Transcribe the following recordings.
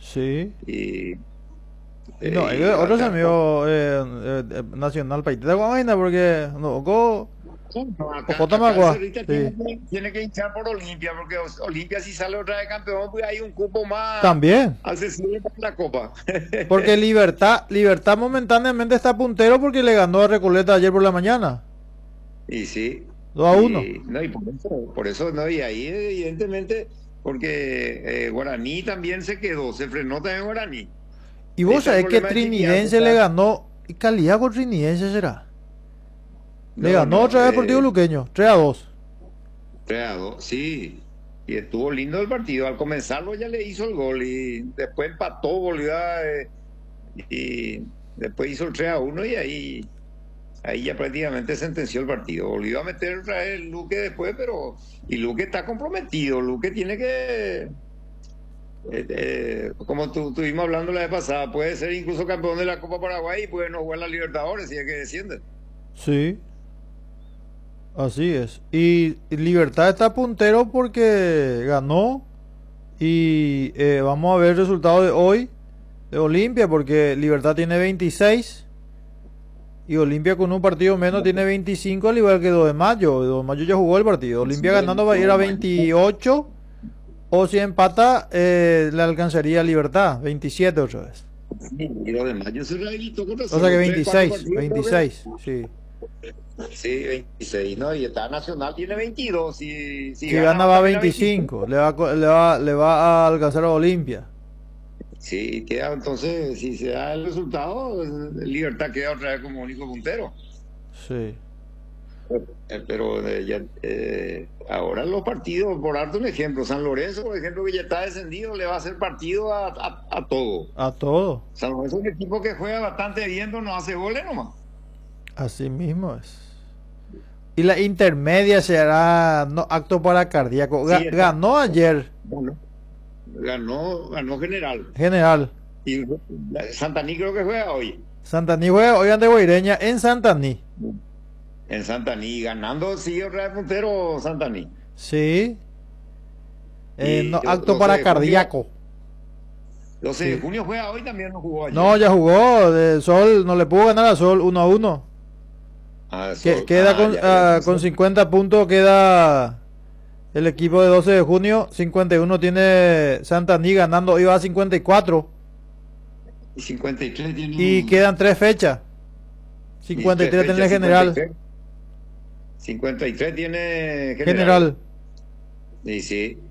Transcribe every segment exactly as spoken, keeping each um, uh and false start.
Sí. Y, Y no, eh, hay y otros acá, amigos eh, eh, eh, nacional país. ¿Te vaina? Porque no, oco, no, acá, oco acá el tamagua. Cerrita tiene Sí. que, tiene que hinchar por Olimpia, porque Os- Olimpia si sale otra vez campeón, pues hay un cupo más También. accesible para la Copa. Porque Libertad, Libertad momentáneamente está puntero porque le ganó a Recoleta ayer por la mañana. Y sí, Dos a uno. y, no, y por eso, por eso, no, y ahí evidentemente, porque eh, Guaraní también se quedó, se frenó también Guaraní. Y Ahí vos está el sabés que problema de Chiquiaz, o Trinidense le sea, ganó. ¿Y calidad con Trinidense será? Le no, ganó no, otra vez Deportivo eh, Luqueño. Tres a dos. creado, sí, y estuvo lindo el partido. Al comenzarlo ya le hizo el gol y después empató, volvió a, eh, y después hizo el tres a uno y ahí, ahí ya prácticamente sentenció el partido. Volvió a meter otra vez Luque después, pero y Luque está comprometido. Luque tiene que, eh, eh, como tu, estuvimos hablando la vez pasada, puede ser incluso campeón de la Copa Paraguay y puede no jugar la Libertadores si es que desciende. Sí, así es. Y Libertad está puntero porque ganó. Y eh, vamos a ver el resultado de hoy de Olimpia, porque Libertad tiene veintiséis y Olimpia con un partido menos tiene veinticinco, al igual que dos de mayo. dos de mayo ya jugó el partido. Olimpia ganando va a ir a veintiocho, o si empata eh, le alcanzaría a Libertad, veintisiete otra vez. Y lo demás, yo se rehabilitó contra O sea que Cerro, tres, cuatro veintiséis, partidos creo que. veintiséis, sí. Sí, veintiséis, ¿no? Y está Nacional, tiene veintidós. Si, si Si gana, gana va va a también a veinticinco. veinticinco, le va, a co- le va, le va a alcanzar a Olimpia. Sí, queda entonces, si se da el resultado, Libertad queda otra vez como único puntero. Sí. Eh, Pero eh, ya, eh, ahora los partidos, por darte un ejemplo, San Lorenzo, por ejemplo, que ya está descendido, le va a hacer partido a, a, a todo. A todo. San Lorenzo es un equipo que juega bastante bien, pero no hace goles nomás. Así mismo es. Y la intermedia será no apto para cardíaco. Sí, Ga- está. ganó ayer, Bueno, ganó, ganó general. general. Y Santaní creo que juega hoy. Santaní juega hoy ante Guaireña en Santaní. En Santaní, ganando, sigue otra vez puntero Santaní. Sí. Eh, Y no lo- apto doce para de junio, cardíaco. doce de Sí. junio juega hoy, también no jugó No, ayer. ya jugó. De Sol no le pudo ganar a Sol uno a uno. Ah, Que, eso, queda ah, con, ya, ya, ah, con eso. cincuenta puntos. Queda el equipo de doce de junio. cincuenta y uno tiene Santaní ganando. Iba a cincuenta y cuatro. Y cincuenta y tres tiene. Y quedan tres fechas. Y cincuenta y tres tres tiene fechas, el general. cincuenta y tres. cincuenta y tres tiene general. General. Y sí.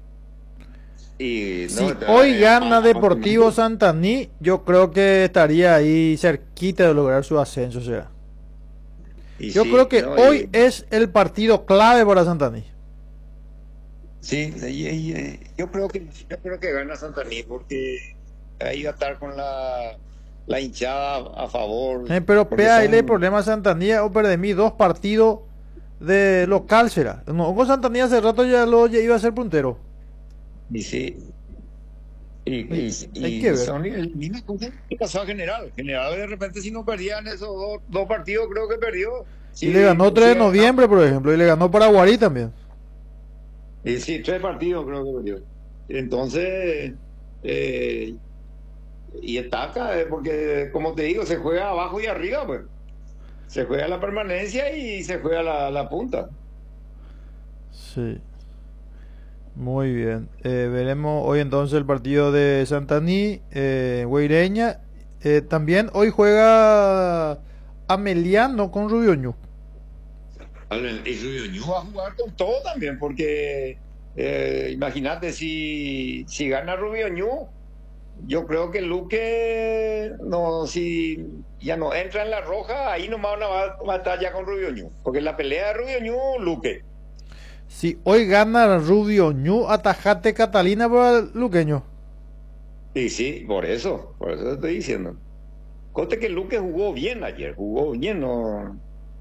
Y Si no, hoy eh, gana a- Deportivo a- Santaní, yo creo que estaría ahí cerquita de lograr su ascenso. O sea, y yo sí, creo que no, hoy y- es el partido clave para Santaní. sí, y- y- y- yo creo que yo creo que gana Santaní porque ahí va a estar con la, la hinchada a favor. Eh, pero Porque pea ahí el son, problema a Santaní o de mí dos partidos de local será. No, con Santaní hace rato ya lo ya iba a ser puntero. y sí. Y, Y y, hay y que ver. son el mismo cosa que pasó a General. General de repente si no perdían esos dos, dos partidos creo que perdió. Y Sí, le ganó tres sí, de no, noviembre, por ejemplo, y le ganó Paraguarí también. y sí, tres partidos creo que perdió. Entonces, eh, y está acá, eh, porque como te digo, se juega abajo y arriba, pues. Se juega la permanencia y se juega la, la punta. Sí. Muy bien. Eh, veremos hoy entonces el partido de Santaní, eh, Guaireña. Eh, también hoy juega Ameliano con Rubioño. Y Rubio va a jugar con todo también, porque eh, imagínate si, si gana Rubio Ñu, yo creo que Luque no, si ya no entra en la roja, ahí nomás va, va a estar ya con Rubio Ñu, porque la pelea de Rubio Ñu, Luque. Si hoy gana Rubioño, atajate Catalina para el luqueño. Y sí, por eso, por eso te estoy diciendo. Conte que Luque jugó bien ayer, jugó bien, no.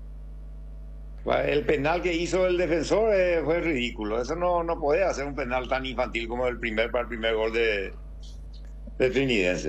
El penal que hizo el defensor eh, fue ridículo. Eso no, no puede hacer un penal tan infantil como el primer para el primer gol de, de Trinidense.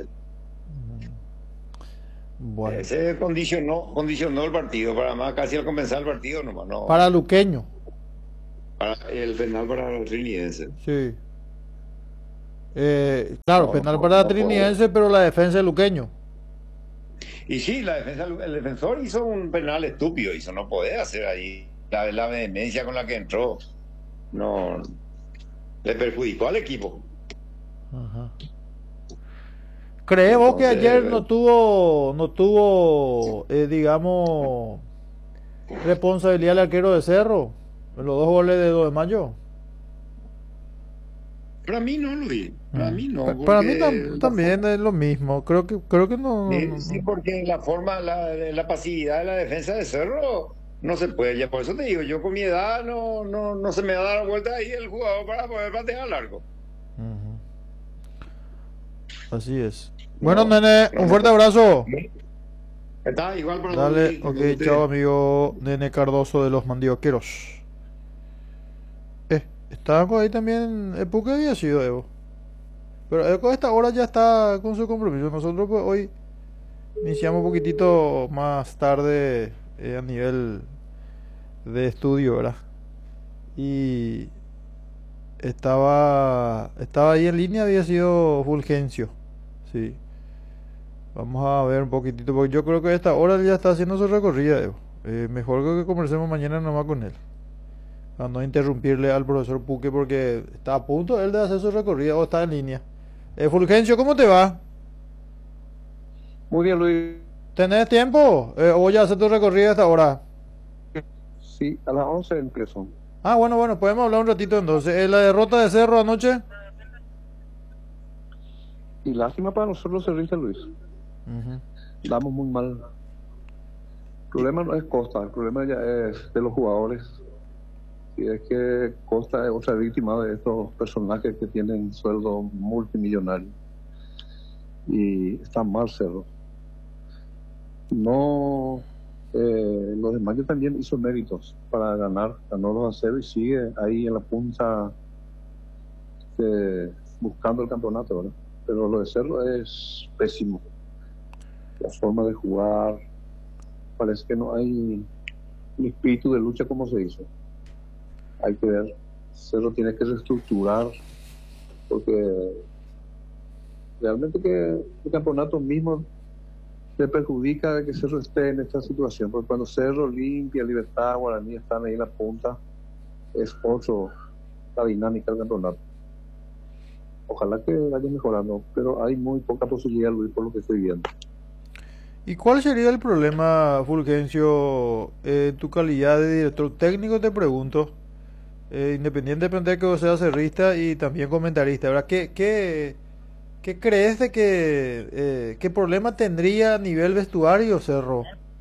Bueno, Ese condicionó, condicionó el partido, para más casi al comenzar el partido nomás, no. para luqueño. Para el penal para el Trinidense. Sí. Eh, claro, No, penal no, para no puede. Trinidense, pero la defensa de Luqueño. Y sí, la defensa, el defensor hizo un penal estúpido, hizo, no puede hacer ahí la, la vehemencia con la que entró. No, le perjudicó al equipo. Ajá. ¿Crees vos que ayer Entonces, no tuvo, no tuvo, eh, digamos, responsabilidad el arquero de Cerro en los dos goles de dos de mayo? para mí no lo vi, para Mm. mí Pa- no, Para mí porque tam- la también forma, es lo mismo. Creo que, creo que no, no, sí, sí, no. porque la forma, la, la pasividad de la defensa de Cerro no se puede. Ya por eso te digo, yo con mi edad no, no, no se me da la vuelta ahí el jugador para poder patear largo. Ujú. Así es. Bueno, No, nene, un fuerte realmente. abrazo. Está igual para vos, Dale, Luis, ok, cuando chao guste. amigo Nene Cardoso de los Mandioqueros. Eh, estaba con ahí también, el Puque había sido Evo. Pero Evo a esta hora ya está con su compromiso. Nosotros pues hoy iniciamos un poquitito más tarde eh, a nivel de estudio, ¿verdad? Y estaba, estaba ahí en línea, había sido Fulgencio. Sí. Vamos a ver un poquitito, porque yo creo que a esta hora él ya está haciendo su recorrida, Evo. Eh, mejor que conversemos mañana nomás con él. A no interrumpirle al profesor Puque porque está a punto él de hacer su recorrida o está en línea. Eh, Fulgencio, ¿cómo te va? Muy bien, Luis. ¿Tenés tiempo? Eh, ¿O ya hacer tu recorrida a esta hora? Sí, a las once empiezo. Ah, bueno, bueno, podemos hablar un ratito entonces. Eh, la derrota de Cerro anoche. Y lástima para nosotros los cerristas, Luis. Ujú. Damos muy mal. El problema no es Costa, el problema ya es de los jugadores. Y es que Costa es otra víctima de estos personajes que tienen sueldo multimillonario. Y está mal Cerro. No, eh, los de Mayo también hizo méritos para ganar, ganó dos a cero y sigue ahí en la punta eh, buscando el campeonato, ¿verdad? Pero lo de Cerro es pésimo. La forma de jugar, parece que no hay un espíritu de lucha como se hizo. Hay que ver, Cerro tiene que reestructurar, porque realmente que el campeonato mismo le perjudica de que Cerro esté en esta situación, porque cuando Cerro, Limpia, Libertad, Guaraní están ahí en la punta, es otro la dinámica del campeonato. Ojalá que vaya mejorando, pero hay muy poca posibilidad, Luis, por lo que estoy viendo. ¿Y cuál sería el problema, Fulgencio, eh, en tu calidad de director técnico? Te pregunto, eh, independientemente de que vos seas cerrista y también comentarista, ¿verdad? ¿Qué, qué, qué crees de que, eh, qué problema tendría a nivel vestuario Cerro?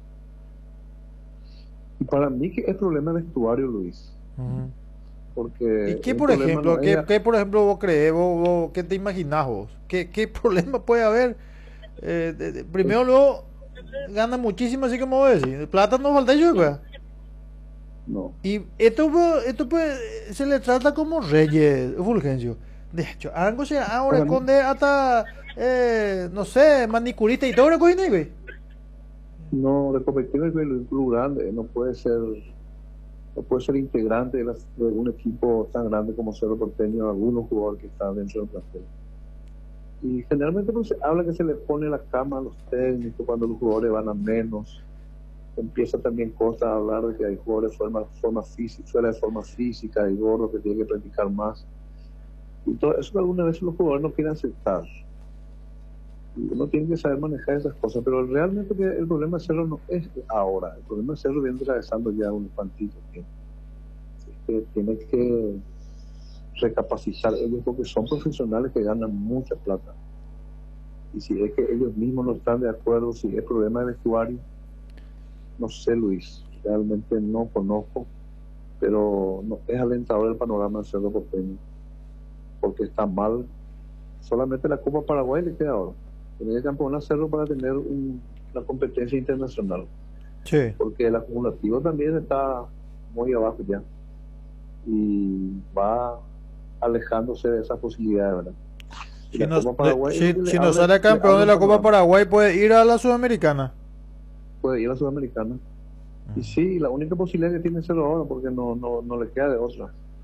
Y para mí que es problema de vestuario, Luis, Ujú. porque ¿Y qué, el por problema ejemplo, no qué, es... qué, por ejemplo, vos crees, vos, vos- qué te imaginás vos? ¿Qué, qué problema puede haber? Eh, de- de- primero, luego, gana muchísimo, así como vos decís. Plata no falta yo, pues. No, Y esto, pues, esto pues, se le trata como reyes, Fulgencio. De hecho, algo se ahora para mí, esconde hasta, eh, no sé, manicurista y todo lo que güey. no, de competir en el club grande, no puede ser, no puede ser integrante de, las- de un equipo tan grande como Cerro Porteño, algunos jugadores que están dentro del plantel. Y generalmente no se habla que se le pone la cama a los técnicos cuando los jugadores van a menos. Empieza también Costa a hablar de que hay jugadores de forma, forma física, fuera de forma física y gordos que tienen que practicar más. Y todo eso algunas veces los jugadores no quieren aceptar. Y uno tiene que saber manejar esas cosas, pero realmente que el problema de Cerro no es ahora. El problema de Cerro viene atravesando ya un cuantito tiempo. Es que tiene que recapacitar ellos porque son profesionales que ganan mucha plata. Y si es que ellos mismos no están de acuerdo, si es problema de vestuario, no sé, Luis, realmente no conozco, pero no es alentador el panorama del Cerro Porteño, porque está mal. Solamente la Copa Paraguay le queda ahora. Tiene que campeonar Cerro para tener un, una competencia internacional, Sí. porque el acumulativo también está muy abajo ya y va alejándose de esa posibilidad, ¿verdad? Y Si la nos, Copa de- Paraguay es lo si, que le si nos abre, sale le campeón abre de el la Copa panorama. Paraguay, puede ir a la Sudamericana. Puede ir a la Sudamericana. Y sí, la única posibilidad que tiene Cerro ahora, porque no, no, no le queda de otra.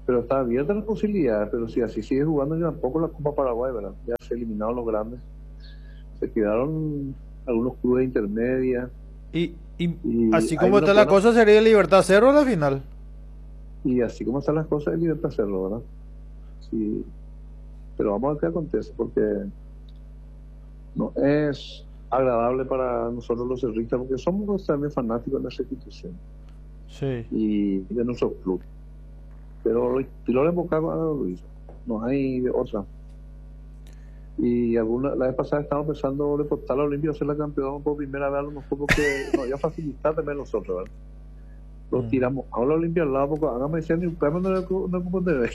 pero está abierta la posibilidad, pero si así sigue jugando ya tampoco la Copa Paraguay, ¿verdad? Ya se eliminaron los grandes, se quedaron algunos clubes intermedias. Y, y, y así como está la buena... cosa, sería Libertad Cerro a la final. Y así como están las cosas, es Libertad Cerro, ¿verdad? Sí. Pero vamos a ver qué acontece, porque no es agradable para nosotros los cerristas, porque somos también fanáticos de esa institución. Sí. Y de nuestro club. Pero Pilar en Boca lo hizo. No hay otra. Y alguna, la vez pasada estábamos pensando reportar a Olimpia a ser la campeona por primera vez, a lo mejor porque nos iba a facilitar también nosotros, ¿verdad? Lo mm. tiramos a la Olimpia al lado, porque hágame decir, ni un cambio no es como debe.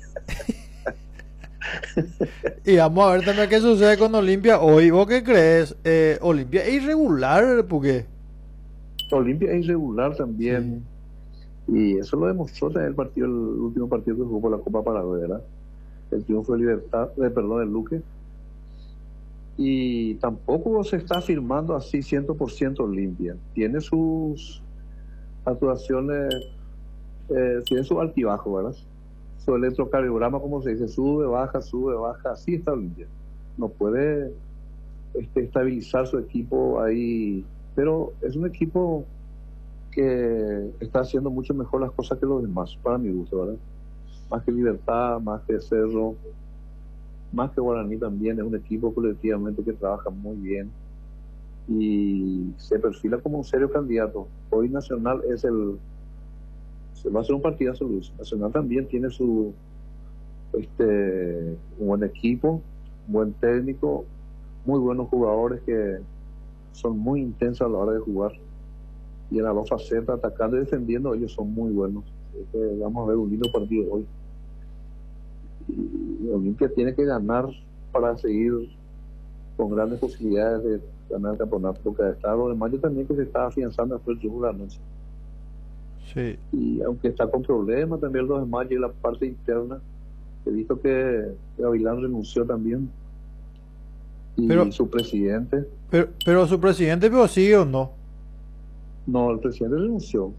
Y vamos a ver también qué sucede con Olimpia hoy. ¿Vos qué crees? Eh, Olimpia es irregular, ¿por qué? Olimpia es irregular también. Sí. Y eso lo demostró en el partido, el último partido que jugó por la Copa Paraguay, ¿verdad? El triunfo de Libertad, de, perdón, del Luque. Y tampoco se está firmando así cien por ciento Olimpia. Tiene sus actuaciones, eh, tiene su altibajo, ¿verdad? Su electrocardiograma, como se dice, sube, baja, sube, baja, así está Olimpia. No puede este, estabilizar su equipo ahí, pero es un equipo que está haciendo mucho mejor las cosas que los demás, para mi gusto, ¿verdad? Más que Libertad, más que Cerro, más que Guaraní también, es un equipo colectivamente que trabaja muy bien y se perfila como un serio candidato. Hoy Nacional es el se va a hacer un partidazo, Luis. Nacional también tiene su este un buen equipo, un buen técnico, muy buenos jugadores que son muy intensos a la hora de jugar y en las dos facetas, atacando y defendiendo, ellos son muy buenos. Este, vamos a ver un lindo partido hoy. Y Olimpia tiene que ganar para seguir con grandes posibilidades de ganar el campeonato, porque está lo de Mayo también, que se está afianzando después del triunfo de la noche. Sí. Y aunque está con problemas también el dos de mayo y la parte interna, he visto que Gavilán renunció también y pero, su presidente pero, pero su presidente pero sí o no no, el presidente renunció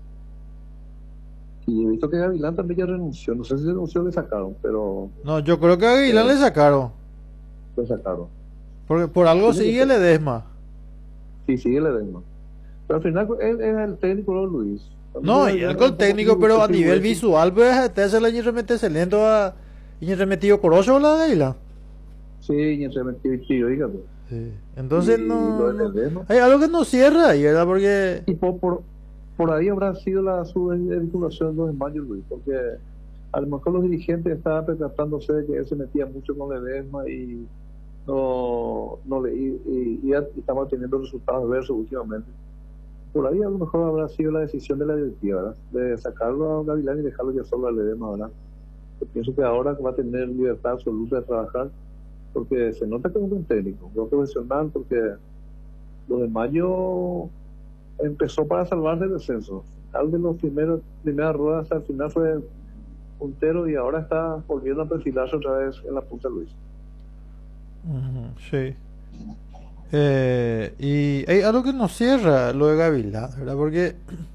y he visto que Gavilán también ya renunció, no sé si renunció o le sacaron, pero no, yo creo que a Gavilán eh, le sacaron le sacaron porque por algo sí, sigue Ledesma sí, sigue Ledesma, pero al final él es el técnico de Luis. No, y el gol técnico, pero a nivel visual, pues, te hace la remete lento a y remetido coroso o la de Isla. Sí, y remetido y tío, dígame. Sí. Entonces, y no, no hay algo que no cierra ahí, ¿verdad? Porque. Y por, por, por ahí habrá sido la su vinculación de mayo, Luis, porque a lo mejor los dirigentes estaban percatándose de que él se metía mucho con Ledesma y no, no le, y, y, y ya estamos teniendo resultados adversos últimamente. Por ahí a lo mejor habrá sido la decisión de la directiva, ¿verdad? De sacarlo a Gavilán y dejarlo ya solo a Ledesma, ¿verdad? Yo pienso que ahora va a tener libertad absoluta de trabajar, porque se nota que es un buen técnico, un buen profesional, porque lo de Mayo empezó para salvarse el descenso. Al de los primeros primeras ruedas al final fue puntero y ahora está volviendo a perfilarse otra vez en la punta Luis. Uh-huh, sí. Eh, y hay algo que nos cierra lo de Gavilán, ¿verdad? Porque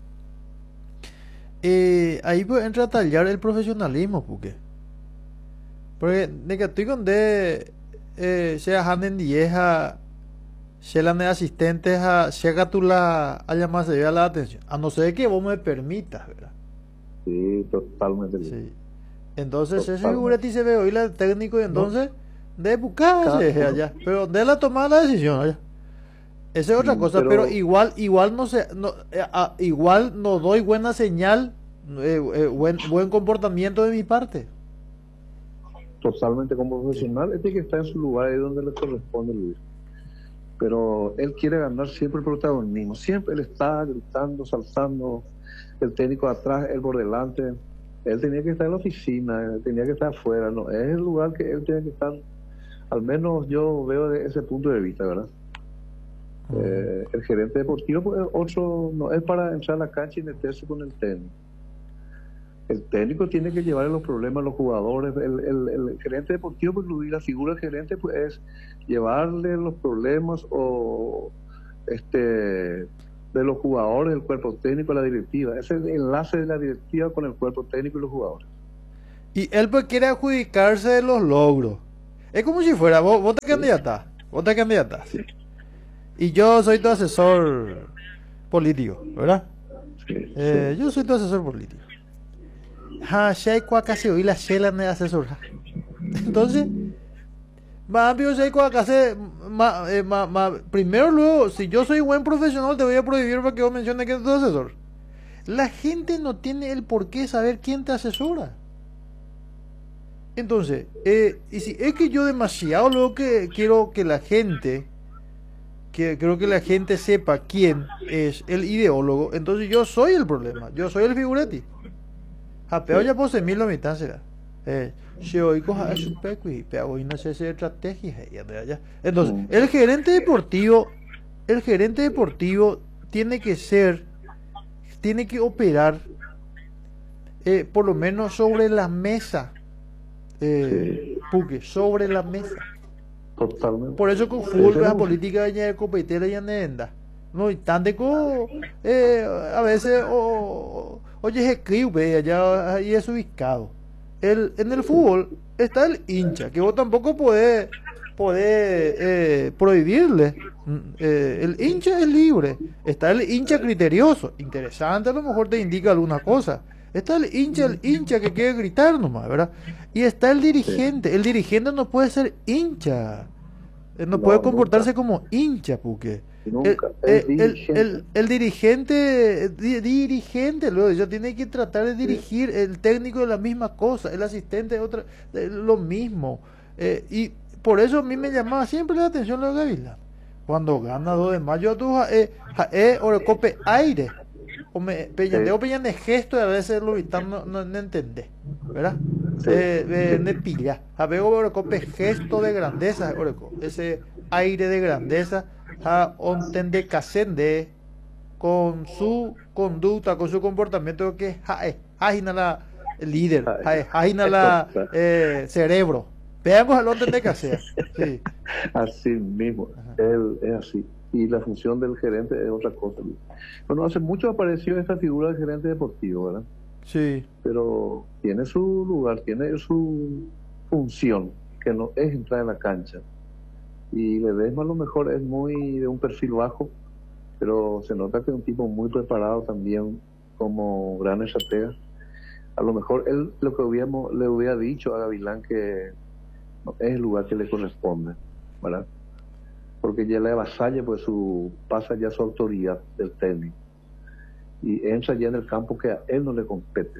eh, ahí pues entra a tallar el profesionalismo, porque porque de que estoy con de eh, sea Hanen Dieja, sea la de asistentes a sea tú la a llamar se la atención, a no ser que vos me permitas, ¿verdad? Sí, totalmente. Sí. Entonces ese figurati se ve hoy la técnico y entonces no. De buscarse allá, pero de la tomar la decisión allá. Esa es otra cosa, pero, pero igual igual no sé, no, eh, ah, igual no doy buena señal, eh, eh, buen buen comportamiento de mi parte. Totalmente como profesional, este que está en su lugar ahí donde le corresponde, Luis. Pero él quiere ganar siempre el protagonismo, siempre él está gritando, saltando, el técnico atrás, él por delante. Él tenía que estar en la oficina, él tenía que estar afuera, no, es el lugar que él tiene que estar. Al menos yo veo de ese punto de vista, ¿verdad? Uh-huh. Eh, el gerente deportivo, pues, otro, no es para entrar a la cancha y meterse con el técnico. El técnico tiene que llevar los problemas a los jugadores. El, el, el gerente deportivo, pues, la figura del gerente, pues, es llevarle los problemas o este de los jugadores, el cuerpo técnico, la directiva. Es el enlace de la directiva con el cuerpo técnico y los jugadores. Y él pues quiere adjudicarse de los logros. Es como si fuera, vos, vos te candidatás, vos te candidatás. Sí, Y yo soy tu asesor político, ¿verdad? sí, Eh, sí. yo soy tu asesor político. Ha, si hay casi oí la chela de asesor. Entonces, más amplio si hay casi más, eh, más, más, primero luego, si yo soy buen profesional, te voy a prohibir para que vos menciones que es tu asesor. La gente no tiene el por qué saber quién te asesora. Entonces, eh, y si es que yo demasiado luego que quiero que la gente, que creo que la gente sepa quién es el ideólogo, entonces yo soy el problema, yo soy el figuretti. Japeo ya posee mil la mitad será. Eh, si hoy coja su peco y pego y no sé si estrategia ya de allá. Entonces, Mm, el gerente deportivo, el gerente deportivo tiene que ser, tiene que operar eh, por lo menos sobre la mesa. Eh, sí, Puque, sobre la mesa. totalmente. Por eso con fútbol, Ese la es un- política de copetera y anenda. No, y tan de co, eh, a veces, o, oye, es que ve allá ahí es ubicado. El, en el fútbol está el hincha, que vos tampoco podés, podés eh, prohibirle. Mm, eh, el hincha es libre. Está el hincha criterioso. Interesante, a lo mejor te indica alguna cosa. Está el hincha, el hincha que quiere gritar nomás, ¿verdad? Y está el Sí. dirigente. El dirigente no puede ser hincha. Él no No, puede nunca, comportarse como hincha, porque el, nunca. el, Es el, el, dirigente. el dirigente, di- dirigente, luego, ya tiene que tratar de dirigir, el técnico de la misma cosa, el asistente de otra, de lo mismo. Eh, y por eso a mí me llamaba siempre la atención lo de Gavilán. Cuando gana dos de mayo a tu jae, jae, Orecope aire. O me peñande, Sí, o peñande gesto y a veces lo vital no, no, no entendés, ¿verdad? sí, Eh, eh, sí. ne pilla. A ver, Orecope gesto de grandeza, Oreco, ese aire de grandeza, a ontende casende con su conducta, con su comportamiento que jae, jajina la líder, Ay, jae, jajina es la total. eh, cerebro. Veamos al ontende casea. Sí. Así mismo, Ajá. él es así. Y la función del gerente es otra cosa. Bueno, hace mucho apareció esta figura del gerente deportivo, ¿verdad? Sí. Pero tiene su lugar, tiene su función, que no es entrar en la cancha. Y Ledesma a lo mejor es muy de un perfil bajo, pero se nota que es un tipo muy preparado también como gran estratega. A lo mejor él lo que hubiéramos, le hubiera dicho a Gavilán que no es el lugar que le corresponde, ¿verdad? Porque ya le avasalla, pues su pasa ya su autoridad del técnico y entra ya en el campo que a él no le compete.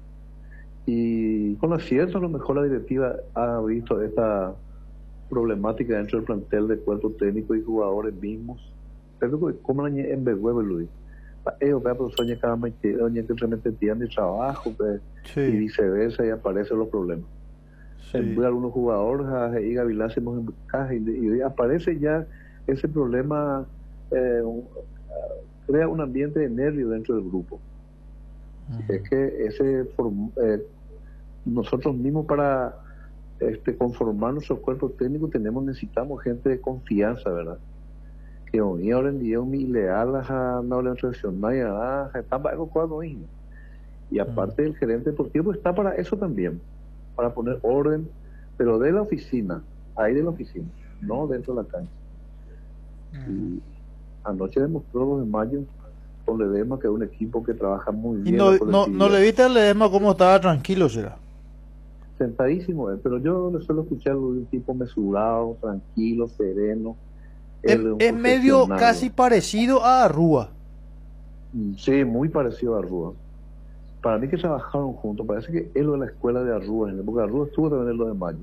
Y con acierto a lo mejor la directiva ha visto esta problemática dentro del plantel de cuerpo técnico y jugadores mismos, pero como la en Behueve Luis ellos vean por sueño cada mañana que realmente tienen de trabajo, pues, y Sí. viceversa, y aparecen los problemas. Sí. En algunos jugadores y Gavilán hacemos en caja y, y aparece ya ese problema, eh, un- crea un ambiente de nervio dentro del grupo. Ujú. Es que ese form- eh, nosotros mismos para este conformar nuestro cuerpo técnico tenemos necesitamos gente de confianza, ¿verdad? Que hoy ahora en día mi leal a no le tradicional y está para eso cuando y aparte el gerente deportivo pues, está para eso también, para poner orden, pero de la oficina, ahí de la oficina, no dentro de la cancha. Ujú. Y anoche demostró dos de mayo con Ledesma que es un equipo que trabaja muy Y bien no, la no, no colectividad. le viste a Ledesma cómo estaba tranquilo, será. Sentadísimo, eh, pero yo le suelo escucharlo de un tipo mesurado, tranquilo, sereno. Es, Él es un es medio profesional, casi ¿no? parecido a Arrúa. Sí, muy parecido a Arrúa. Para mí que trabajaron juntos, parece que él es de la escuela de Arrúa, porque Arrúa estuvo también en lo de mayo.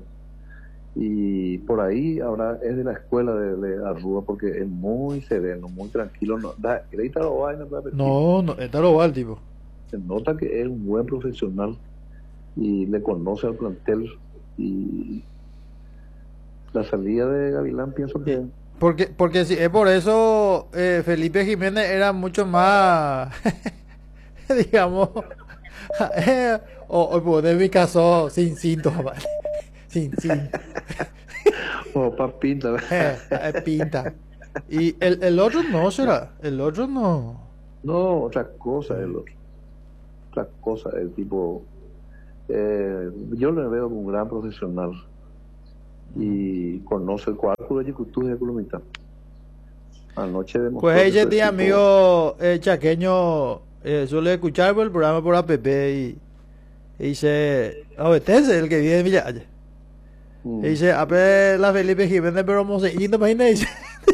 Y por ahí ahora es de la escuela de, de Arrúa, porque es muy sereno, muy tranquilo. No, da, ahorita lo va, no, da, No, no, está lo va el tipo. se nota que es un buen profesional y le conoce al plantel. Y la salida de Gavilán pienso que Porque, porque si es por eso eh, Felipe Jiménez era mucho más, digamos, eh, o, o pues, de mi caso, sin síntomas, ¿vale? sin, sin, oh, pa pinta. eh, eh, pinta. Y el, el otro no será, el otro no. No, otra cosa el otro. Otra cosa, el tipo Eh, yo le veo como un gran profesional y conoce el cuarto de Yicutú de Colomita. Anoche demostró Pues que ella su tiene equipo- amigo eh, chaqueño, eh, suele escuchar por el programa por app y, y dice, oh, este es el que vive en Villa Valle. Mm. Y dice, ape la Felipe Jiménez, pero Monseguito, imagínate, dice.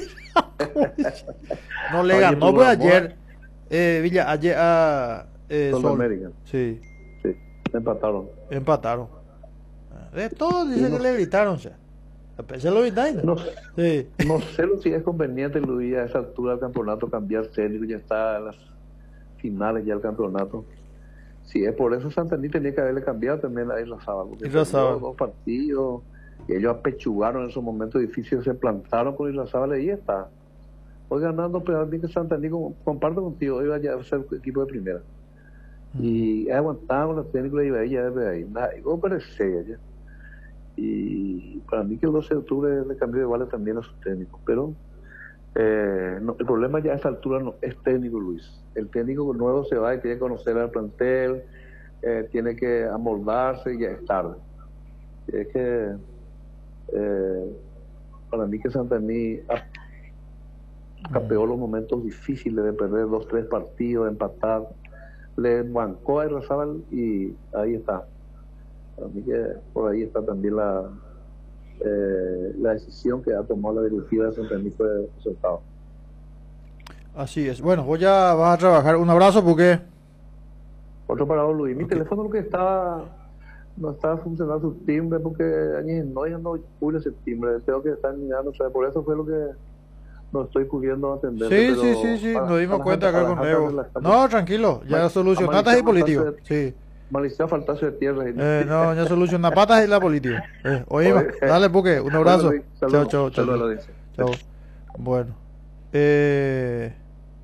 No le Oye, ganó tu pues amor. ayer eh, Villa Valle a eh, Sol Sol. América. Sí, Sí, empataron. empataron. De todo dice Sí, no que le sé. gritaron, o sea. A se lo gritaron. No, Sí. no sé lo si es conveniente, Luis, a esa altura del campeonato cambiar técnico, ya está en las finales ya el campeonato. Si es por eso, Santander tenía que haberle cambiado también a Isla Sábal, porque Isla perdió Sábal. dos partidos y ellos apechugaron en esos momentos difíciles, se plantaron con Isla Sábal y ahí está. Hoy ganando, pero que Santander, como- comparto contigo, hoy vaya a ser equipo de primera. Y aguantaban los técnicos de Ibaí ya desde ahí. Nada, y vos parecés ya. Y para mí que el doce de octubre le cambió de vale también a sus técnicos, pero eh, no, el problema ya a esta altura no es técnico, Luis. El técnico nuevo se va y tiene que conocer al plantel, eh, tiene que amoldarse y ya es tarde. Es que eh, para mí que Santander capeó los momentos difíciles de perder dos, tres partidos, de empatar, le bancó a Irrazábal y ahí está. Para mí que por ahí está también la eh, la decisión que ha tomado la directiva de Santander fue resultado. Así es. Bueno, vos ya vas a trabajar. Un abrazo porque... Otro para vos, Luis. Mi Ok. teléfono lo que estaba no estaba funcionando su timbre porque años no ya no cubre ese timbre. Tengo que estar mirando, o sea, por eso fue lo que no estoy pudiendo atender. Sí, sí, sí, sí, nos dimos cuenta acá con Evo. No, tranquilo, ya Ma- solucionaste amaneció ahí político. faltarse- Sí. Malicia faltarse de tierra. y- Eh, no, ya soluciona patas y la política. Eh, oíme, dale, Puque, un abrazo. Bueno, Luis, Chao, saludos. chao, chao. Saludos a la Chao. audiencia. Chao. Bueno. Eh,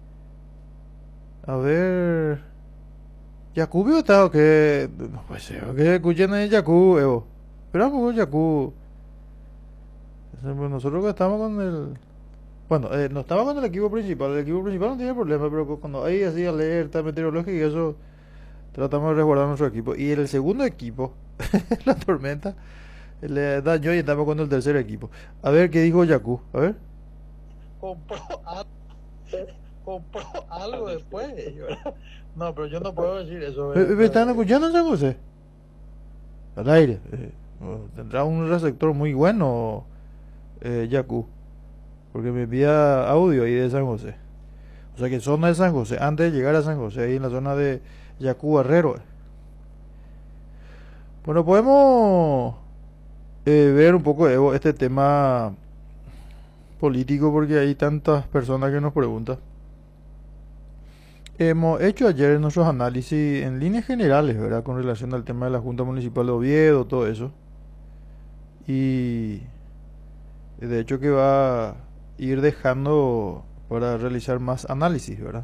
a ver. ¿Yacu está o qué? No puede ser, que escuchen en Yacu, Evo. Espera un poco, Yacu. Nosotros que estamos con el. Bueno, eh, no estaba con el equipo principal. El equipo principal no tiene problema, pero cuando hay así alerta meteorológica y eso, tratamos de resguardar nuestro equipo. Y el segundo equipo, la tormenta, le dañó y estamos con el tercer equipo. A ver qué dijo Yacu. A ver. compró algo, compró algo después. ¿verdad? No, pero yo no puedo decir eso. ¿Me, ¿verdad? me están escuchando en San José? Al aire. Eh, bueno, tendrá un receptor muy bueno, eh, Yacu. Porque me envía audio ahí de San José. O sea que zona de San José, antes de llegar a San José, ahí en la zona de Yacu Barrero. Bueno, podemos eh, ver un poco, Evo, este tema político porque hay tantas personas que nos preguntan. Hemos hecho ayer nuestros análisis en líneas generales, ¿verdad? Con relación al tema de la Junta Municipal de Oviedo, todo eso. Y de hecho que va a ir dejando para realizar más análisis, ¿verdad?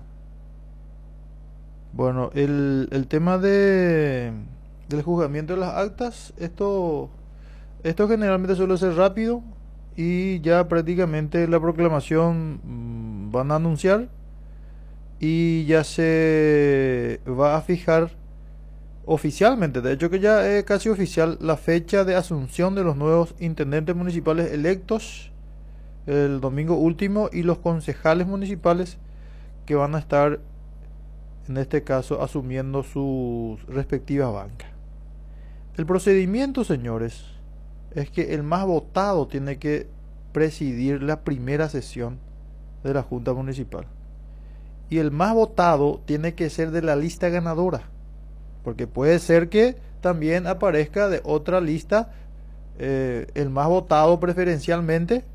Bueno, el, el tema de del juzgamiento de las actas, esto, esto generalmente suele ser rápido y ya prácticamente la proclamación mmm, van a anunciar y ya se va a fijar oficialmente, de hecho que ya es casi oficial la fecha de asunción de los nuevos intendentes municipales electos el domingo último y los concejales municipales que van a estar en este caso asumiendo sus respectivas bancas. El procedimiento, señores, es que el más votado tiene que presidir la primera sesión de la Junta Municipal. Y el más votado tiene que ser de la lista ganadora. Porque puede ser que también aparezca de otra lista eh, el más votado preferencialmente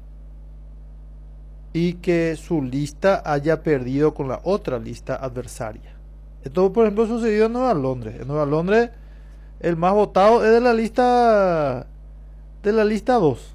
y que su lista haya perdido con la otra lista adversaria. Esto, por ejemplo, ha sucedido en Nueva Londres. En Nueva Londres el más votado es de la lista de la lista dos.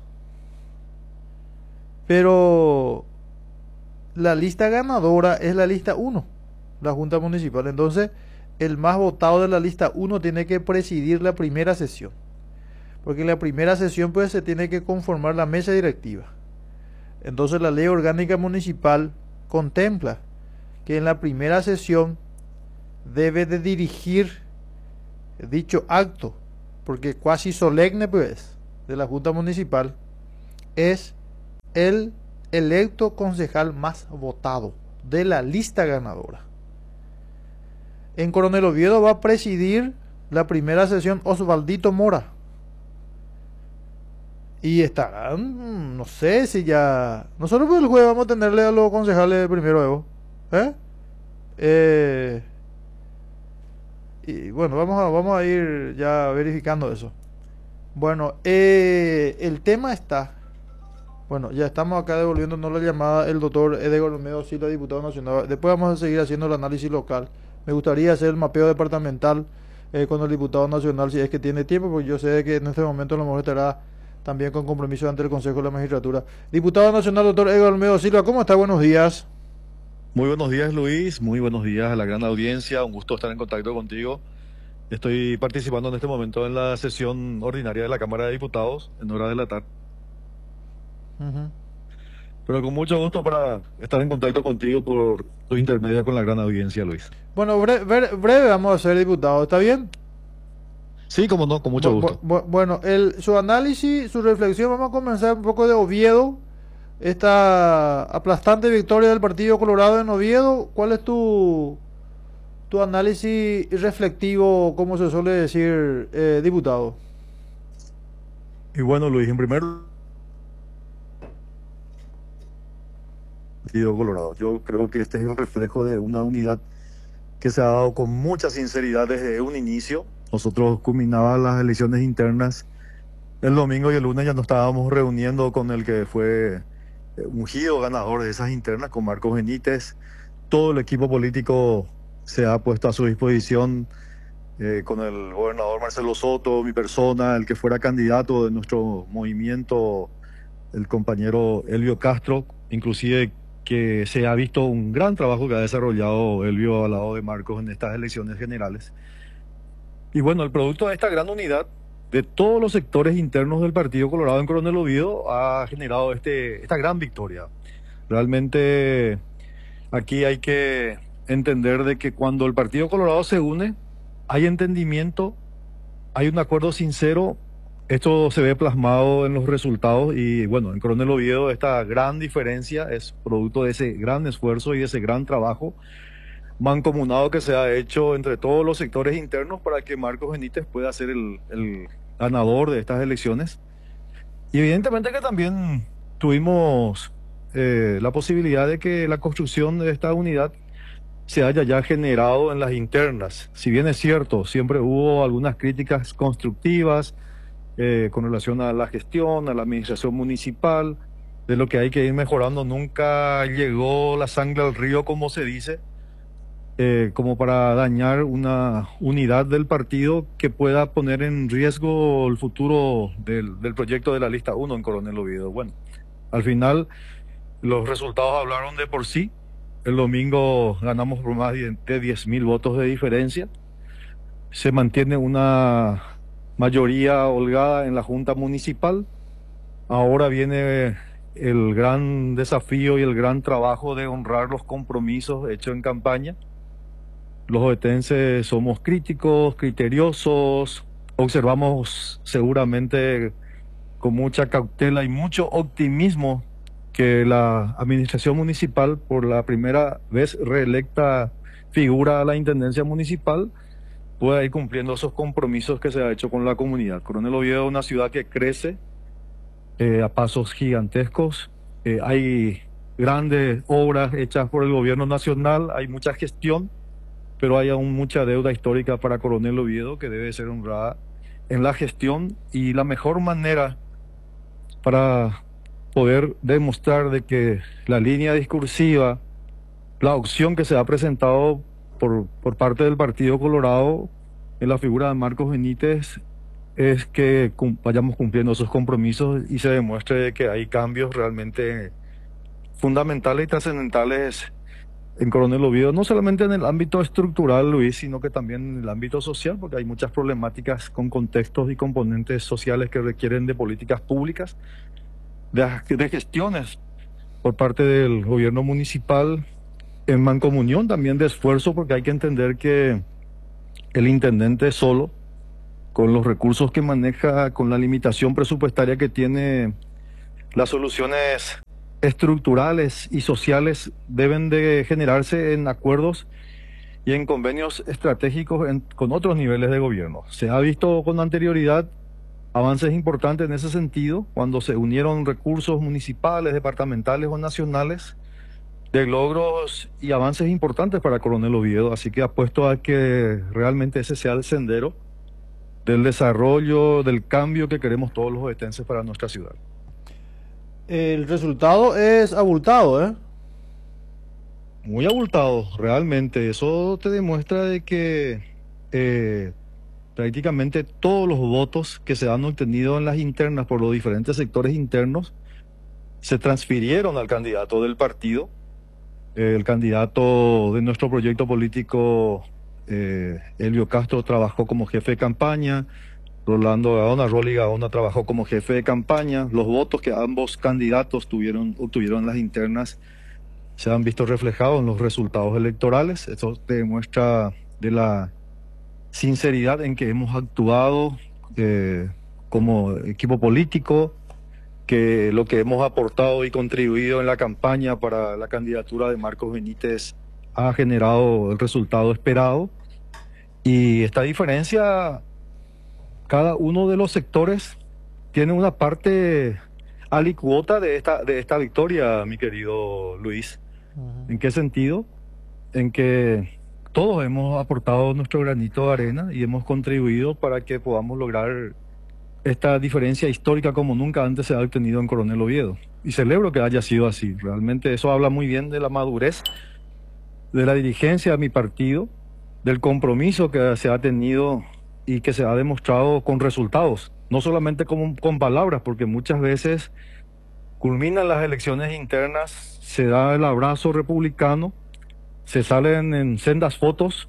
Pero la lista ganadora es la lista uno, la Junta Municipal. Entonces, el más votado de la lista uno tiene que presidir la primera sesión. Porque en la primera sesión pues se tiene que conformar la mesa directiva. Entonces, la ley orgánica municipal contempla que en la primera sesión debe de dirigir dicho acto porque cuasi solemne pues, de la Junta Municipal, es el electo concejal más votado de la lista ganadora. En Coronel Oviedo va a presidir la primera sesión Osvaldito Mora. Y estarán, no sé si ya... Nosotros por el jueves vamos a tenerle a los concejales primero, Evo. ¿Eh? Eh... Y bueno, vamos a, vamos a ir ya verificando eso. Bueno, eh, el tema está... Bueno, ya estamos acá devolviéndonos la llamada el doctor Edgar Olmedo Silva, diputado nacional. Después vamos a seguir haciendo el análisis local. Me gustaría hacer el mapeo departamental eh, con el diputado nacional si es que tiene tiempo, porque yo sé que en este momento a lo mejor estará también con compromiso ante el Consejo de la Magistratura. Diputado nacional, doctor Edgar Olmedo Silva, ¿cómo está? Buenos días. Muy buenos días, Luis. Muy buenos días a la gran audiencia. Un gusto estar en contacto contigo. Estoy participando en este momento en la sesión ordinaria de la Cámara de Diputados en hora de la tarde. Uh-huh. Pero con mucho gusto para estar en contacto contigo por tu intermedia con la gran audiencia, Luis. Bueno, breve, breve vamos a hacer, diputado. ¿Está bien? Sí, como no, con mucho bu gusto. Bu bueno, el, su análisis, su reflexión, vamos a comenzar un poco de Oviedo. Esta aplastante victoria del Partido Colorado en Oviedo. ¿Cuál es tu, tu análisis reflectivo, como se suele decir, eh, diputado? Y bueno, Luis, en primer lugar, Partido Colorado. Yo creo que este es un reflejo de una unidad que se ha dado con mucha sinceridad desde un inicio. Nosotros culminaban las elecciones internas el domingo y el lunes ya nos estábamos reuniendo con el que fue ungido ganador de esas internas, con Marcos Benítez. Todo el equipo político se ha puesto a su disposición, eh, con el gobernador Marcelo Soto, mi persona, el que fuera candidato de nuestro movimiento, el compañero Elvio Castro, inclusive que se ha visto un gran trabajo que ha desarrollado Elvio al lado de Marcos en estas elecciones generales. Y bueno, el producto de esta gran unidad de todos los sectores internos del Partido Colorado en Coronel Oviedo ha generado este, esta gran victoria. Realmente aquí hay que entender de que cuando el Partido Colorado se une, hay entendimiento, hay un acuerdo sincero. Esto se ve plasmado en los resultados y bueno, en Coronel Oviedo esta gran diferencia es producto de ese gran esfuerzo y de ese gran trabajo mancomunado que se ha hecho entre todos los sectores internos para que Marcos Benítez pueda ser el, el ganador de estas elecciones. Y evidentemente que también tuvimos eh, la posibilidad de que la construcción de esta unidad se haya ya generado en las internas. Si bien es cierto, siempre hubo algunas críticas constructivas eh, con relación a la gestión, a la administración municipal, de lo que hay que ir mejorando. Nunca llegó la sangre al río, como se dice, Eh, como para dañar una unidad del partido que pueda poner en riesgo el futuro del, del proyecto de la lista uno en Coronel Oviedo. Bueno, al final los resultados hablaron de por sí. El domingo ganamos por más de diez mil votos de diferencia. Se mantiene una mayoría holgada en la Junta Municipal. Ahora viene el gran desafío y el gran trabajo de honrar los compromisos hechos en campaña. Los ovetenses somos críticos, criteriosos, observamos seguramente con mucha cautela y mucho optimismo que la administración municipal, por la primera vez reelecta figura a la intendencia municipal, pueda ir cumpliendo esos compromisos que se ha hecho con la comunidad. Coronel Oviedo es una ciudad que crece eh, a pasos gigantescos, eh, hay grandes obras hechas por el gobierno nacional, hay mucha gestión, pero hay aún mucha deuda histórica para Coronel Oviedo que debe ser honrada en la gestión, y la mejor manera para poder demostrar de que la línea discursiva, la opción que se ha presentado por, por parte del Partido Colorado en la figura de Marcos Benítez es que cum- vayamos cumpliendo esos compromisos y se demuestre que hay cambios realmente fundamentales y trascendentales en Coronel Oviedo, no solamente en el ámbito estructural, Luis, sino que también en el ámbito social, porque hay muchas problemáticas con contextos y componentes sociales que requieren de políticas públicas, de, de gestiones por parte del gobierno municipal, en mancomunión también de esfuerzo, porque hay que entender que el intendente solo con los recursos que maneja, con la limitación presupuestaria que tiene, las soluciones estructurales y sociales deben de generarse en acuerdos y en convenios estratégicos en- con otros niveles de gobierno. Se ha visto con anterioridad avances importantes en ese sentido, cuando se unieron recursos municipales, departamentales o nacionales, de logros y avances importantes para Coronel Oviedo, así que apuesto a que realmente ese sea el sendero del desarrollo, del cambio que queremos todos los ovetenses para nuestra ciudad. El resultado es abultado, ¿eh? Muy abultado, realmente. Eso te demuestra de que eh, prácticamente todos los votos que se han obtenido en las internas por los diferentes sectores internos se transfirieron al candidato del partido. Eh, el candidato de nuestro proyecto político, eh, Elvio Castro, trabajó como jefe de campaña. Rolando Gaona, Rolly Gaona trabajó como jefe de campaña. Los votos que ambos candidatos tuvieron, obtuvieron en las internas se han visto reflejados en los resultados electorales. Eso te demuestra de la sinceridad en que hemos actuado eh, como equipo político, que lo que hemos aportado y contribuido en la campaña para la candidatura de Marcos Benítez ha generado el resultado esperado. Y esta diferencia, cada uno de los sectores tiene una parte alicuota de esta, de esta victoria, mi querido Luis. Ujú. ¿En qué sentido? En que todos hemos aportado nuestro granito de arena y hemos contribuido para que podamos lograr esta diferencia histórica como nunca antes se ha obtenido en Coronel Oviedo. Y celebro que haya sido así. Realmente eso habla muy bien de la madurez de la dirigencia de mi partido, del compromiso que se ha tenido y que se ha demostrado con resultados, no solamente con, con palabras, porque muchas veces culminan las elecciones internas, se da el abrazo republicano, se salen en sendas fotos,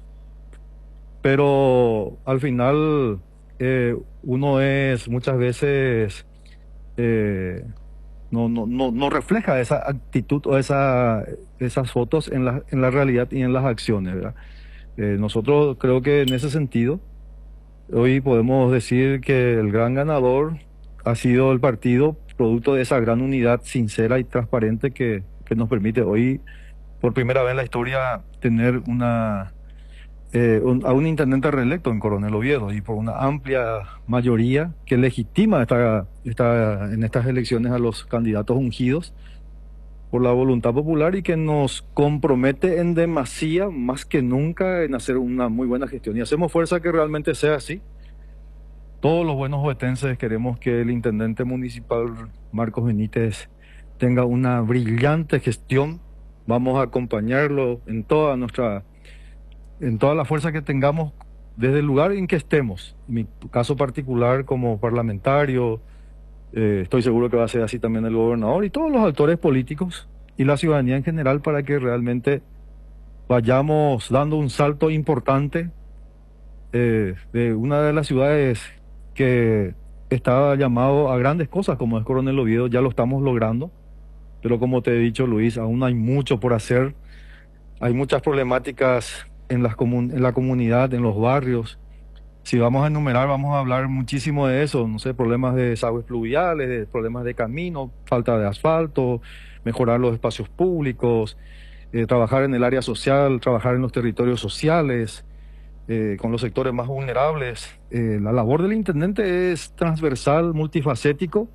pero al final eh, uno es muchas veces eh, no, no, no, no refleja esa actitud o esa, esas fotos en la, en la realidad y en las acciones, ¿verdad? Eh, nosotros creo que en ese sentido hoy podemos decir que el gran ganador ha sido el partido, producto de esa gran unidad sincera y transparente que, que nos permite hoy, por primera vez en la historia, tener una eh, un- a un intendente reelecto en Coronel Oviedo y por una amplia mayoría que legitima esta, esta, en estas elecciones a los candidatos ungidos por la voluntad popular y que nos compromete en demasía, más que nunca, en hacer una muy buena gestión. Y hacemos fuerza que realmente sea así. Todos los buenos ovetenses queremos que el intendente municipal Marcos Benítez tenga una brillante gestión. Vamos a acompañarlo en toda nuestra, en toda la fuerza que tengamos desde el lugar en que estemos. En mi caso particular como parlamentario, eh, estoy seguro que va a ser así también el gobernador y todos los actores políticos y la ciudadanía en general, para que realmente vayamos dando un salto importante eh, de una de las ciudades que está llamado a grandes cosas como es Coronel Oviedo. Ya lo estamos logrando, pero como te he dicho, Luis, aún hay mucho por hacer. Hay muchas problemáticas en las comun- en la comunidad, en los barrios. Si vamos a enumerar, vamos a hablar muchísimo de eso, no sé, problemas de desagües pluviales, de problemas de camino, falta de asfalto, mejorar los espacios públicos, eh, trabajar en el área social, trabajar en los territorios sociales, eh, con los sectores más vulnerables. Eh, la labor del intendente es transversal, multifacético,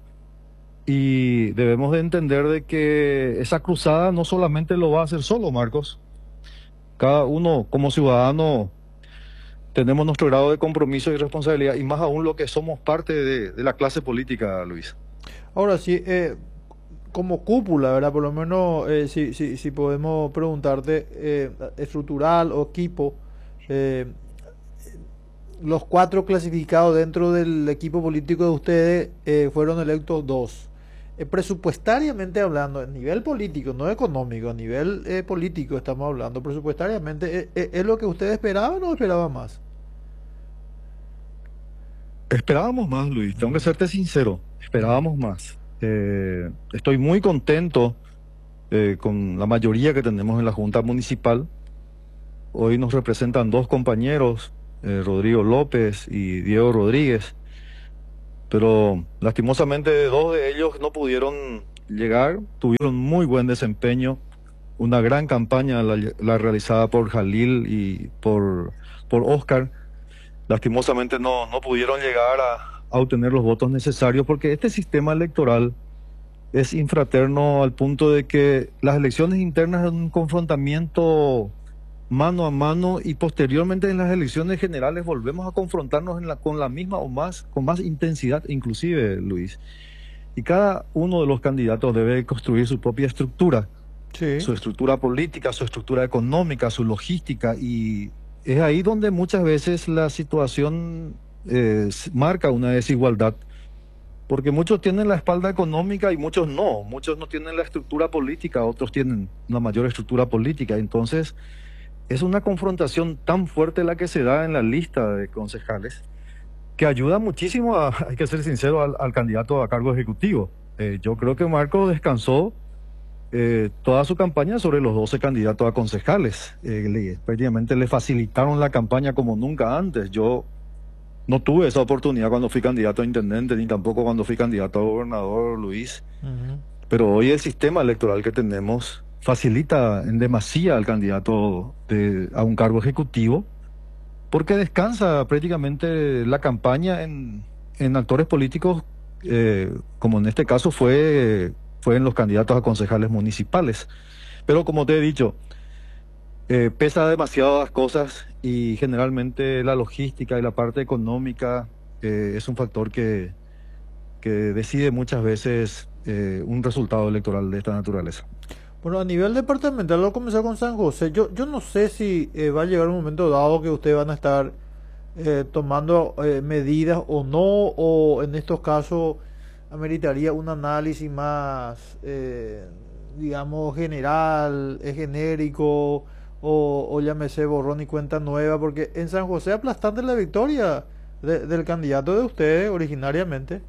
y debemos de entender de que esa cruzada no solamente lo va a hacer solo, Marcos. Cada uno como ciudadano tenemos nuestro grado de compromiso y responsabilidad, y más aún lo que somos parte de, de la clase política, Luis. Ahora sí, eh, como cúpula, ¿verdad? Por lo menos, eh, si, si, si podemos preguntarte, eh, estructural o equipo, eh, los cuatro clasificados dentro del equipo político de ustedes eh, fueron electos dos. Eh, presupuestariamente hablando, a nivel político, no económico, a nivel eh, político estamos hablando, presupuestariamente, eh, eh, ¿es lo que ustedes esperaban o esperaban más? Esperábamos más, Luis, tengo que serte sincero, esperábamos más. Eh, estoy muy contento eh, con la mayoría que tenemos en la Junta Municipal. Hoy nos representan dos compañeros eh, Rodrigo López y Diego Rodríguez, pero lastimosamente dos de ellos no pudieron llegar, tuvieron muy buen desempeño, una gran campaña la, la realizada por Jalil y por, por Oscar. Lastimosamente no, no pudieron llegar a, a obtener los votos necesarios porque este sistema electoral es infraterno al punto de que las elecciones internas es un confrontamiento mano a mano y posteriormente en las elecciones generales volvemos a confrontarnos en la, con la misma o más, con más intensidad inclusive, Luis. Y cada uno de los candidatos debe construir su propia estructura, Sí. su estructura política, su estructura económica, su logística, y es ahí donde muchas veces la situación eh, marca una desigualdad. Porque muchos tienen la espalda económica y muchos no. Muchos no tienen la estructura política, otros tienen una mayor estructura política. Entonces, es una confrontación tan fuerte la que se da en la lista de concejales que ayuda muchísimo, a, hay que ser sincero, al, al candidato a cargo ejecutivo. Eh, yo creo que Marco descansó eh, toda su campaña sobre los doce candidatos a concejales. Eh, le, prácticamente le facilitaron la campaña como nunca antes. Yo no tuve esa oportunidad cuando fui candidato a intendente, ni tampoco cuando fui candidato a gobernador, Luis. Ujú. Pero hoy el sistema electoral que tenemos facilita en demasía al candidato de, a un cargo ejecutivo, porque descansa prácticamente la campaña en, en actores políticos, eh, como en este caso fue, fue en los candidatos a concejales municipales. Pero como te he dicho, eh, pesa demasiadas cosas y generalmente la logística y la parte económica eh, es un factor que, que decide muchas veces eh, un resultado electoral de esta naturaleza. Bueno, a nivel departamental, lo comenzar con San José. Yo, yo no sé si eh, va a llegar un momento dado que ustedes van a estar eh, tomando eh, medidas o no, o en estos casos ameritaría un análisis más, eh, digamos, general, eh, genérico, o, o llámese borrón y cuenta nueva, porque en San José aplastante la victoria de- del candidato de ustedes originariamente,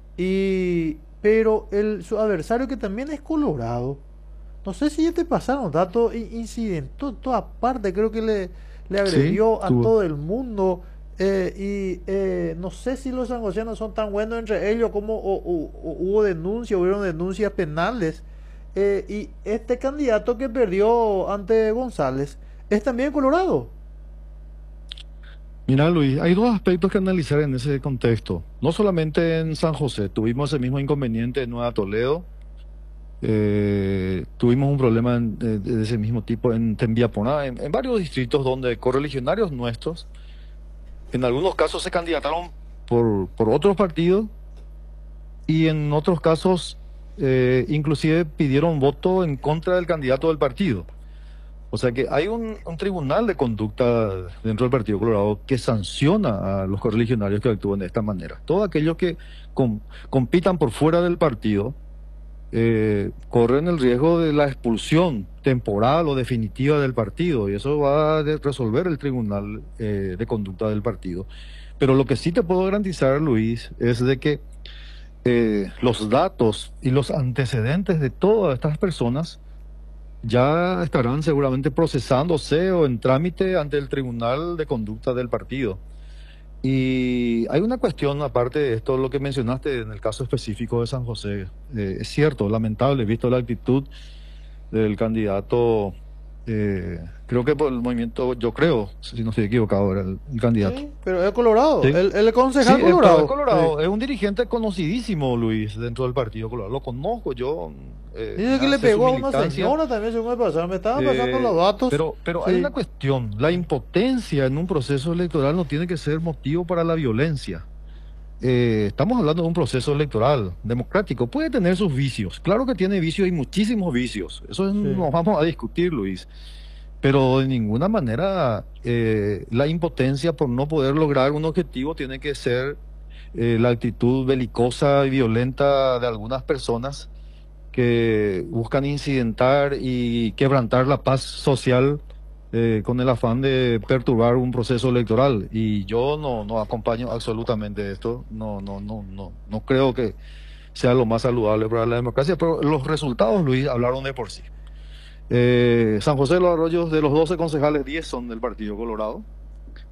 y pero el, su adversario que también es Colorado. No sé si ya te pasaron datos i- incidentes, toda parte creo que le, le Sí, agredió a tuvo. todo el mundo, eh, y eh, no sé si los sanjocianos son tan buenos entre ellos como o- o- o hubo denuncias, hubieron denuncias penales, eh, y este candidato que perdió ante González es también Colorado. Mira, Luis, hay dos aspectos que analizar en ese contexto. No solamente en San José, tuvimos ese mismo inconveniente en Nueva Toledo, eh, tuvimos un problema en- de, de ese mismo tipo en Tembiaponá, en, en varios distritos donde correligionarios nuestros, en algunos casos se candidataron por, por otros partidos y en otros casos eh, inclusive pidieron voto en contra del candidato del partido. O sea que hay un, un tribunal de conducta dentro del Partido Colorado que sanciona a los correligionarios que actúan de esta manera. Todos aquellos que com- compitan por fuera del partido eh, corren el riesgo de la expulsión temporal o definitiva del partido, y eso va a de- resolver el tribunal eh, de conducta del partido. Pero lo que sí te puedo garantizar, Luis, es de que eh, los datos y los antecedentes de todas estas personas ya estarán seguramente procesándose o en trámite ante el Tribunal de Conducta del partido. Y hay una cuestión, aparte de esto, lo que mencionaste en el caso específico de San José. Eh, es cierto, lamentable, visto la actitud del candidato, eh, creo que por el movimiento, yo creo, si no estoy equivocado, era el, el candidato. Sí, pero es Colorado, Sí. el, el Sí, concejal eh, pero Colorado. es Colorado, Sí. es un dirigente conocidísimo, Luis, dentro del Partido Colorado. Lo conozco yo. eh, Dice que me le hace pegó su a una militancia. señora también, según me pasaron. Me estaban pasando Eh, los datos. Pero, pero hay Sí. una cuestión, la impotencia en un proceso electoral no tiene que ser motivo para la violencia. Eh, estamos hablando de un proceso electoral democrático, puede tener sus vicios, claro que tiene vicios y muchísimos vicios, eso es- Sí. no vamos a discutir, Luis, pero de ninguna manera eh, la impotencia por no poder lograr un objetivo tiene que ser eh, la actitud belicosa y violenta de algunas personas que buscan incidentar y quebrantar la paz social eh, con el afán de perturbar un proceso electoral. Y yo no, no acompaño absolutamente esto. No, no, no, no, no creo que sea lo más saludable para la democracia, pero los resultados, Luis, hablaron de por sí. Eh, San José de los Arroyos, de los doce concejales, diez son del Partido Colorado.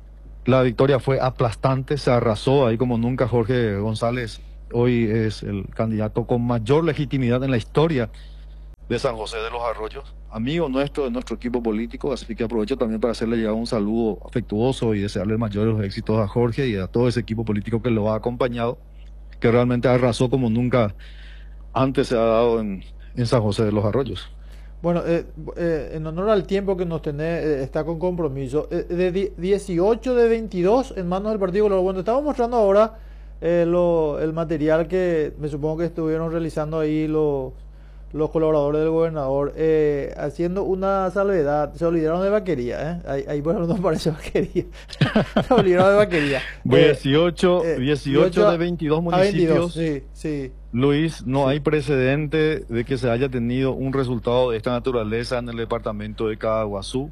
La victoria fue aplastante, se arrasó ahí como nunca. Jorge González hoy es el candidato con mayor legitimidad en la historia de San José de los Arroyos, amigo nuestro de nuestro equipo político, así que aprovecho también para hacerle llegar un saludo afectuoso y desearle mayores éxitos a Jorge y a todo ese equipo político que lo ha acompañado, que realmente arrasó como nunca antes se ha dado en, en San José de los Arroyos. Bueno, eh, eh, en honor al tiempo que nos tenés, eh, está con compromiso. Eh, de di- dieciocho de veintidós en manos del Partido Colorado. Bueno, estamos mostrando ahora eh, lo, el material que me supongo que estuvieron realizando ahí los, los colaboradores del gobernador, eh, haciendo una salvedad. Se olvidaron de Vaquería, ¿eh? Ahí, ahí bueno, no parece Vaquería. Se olvidaron de Vaquería. dieciocho, Eh, eh, dieciocho de veintidós a veintidós, municipios. sí, sí. Luis, no Sí. hay precedente de que se haya tenido un resultado de esta naturaleza en el departamento de Caaguazú.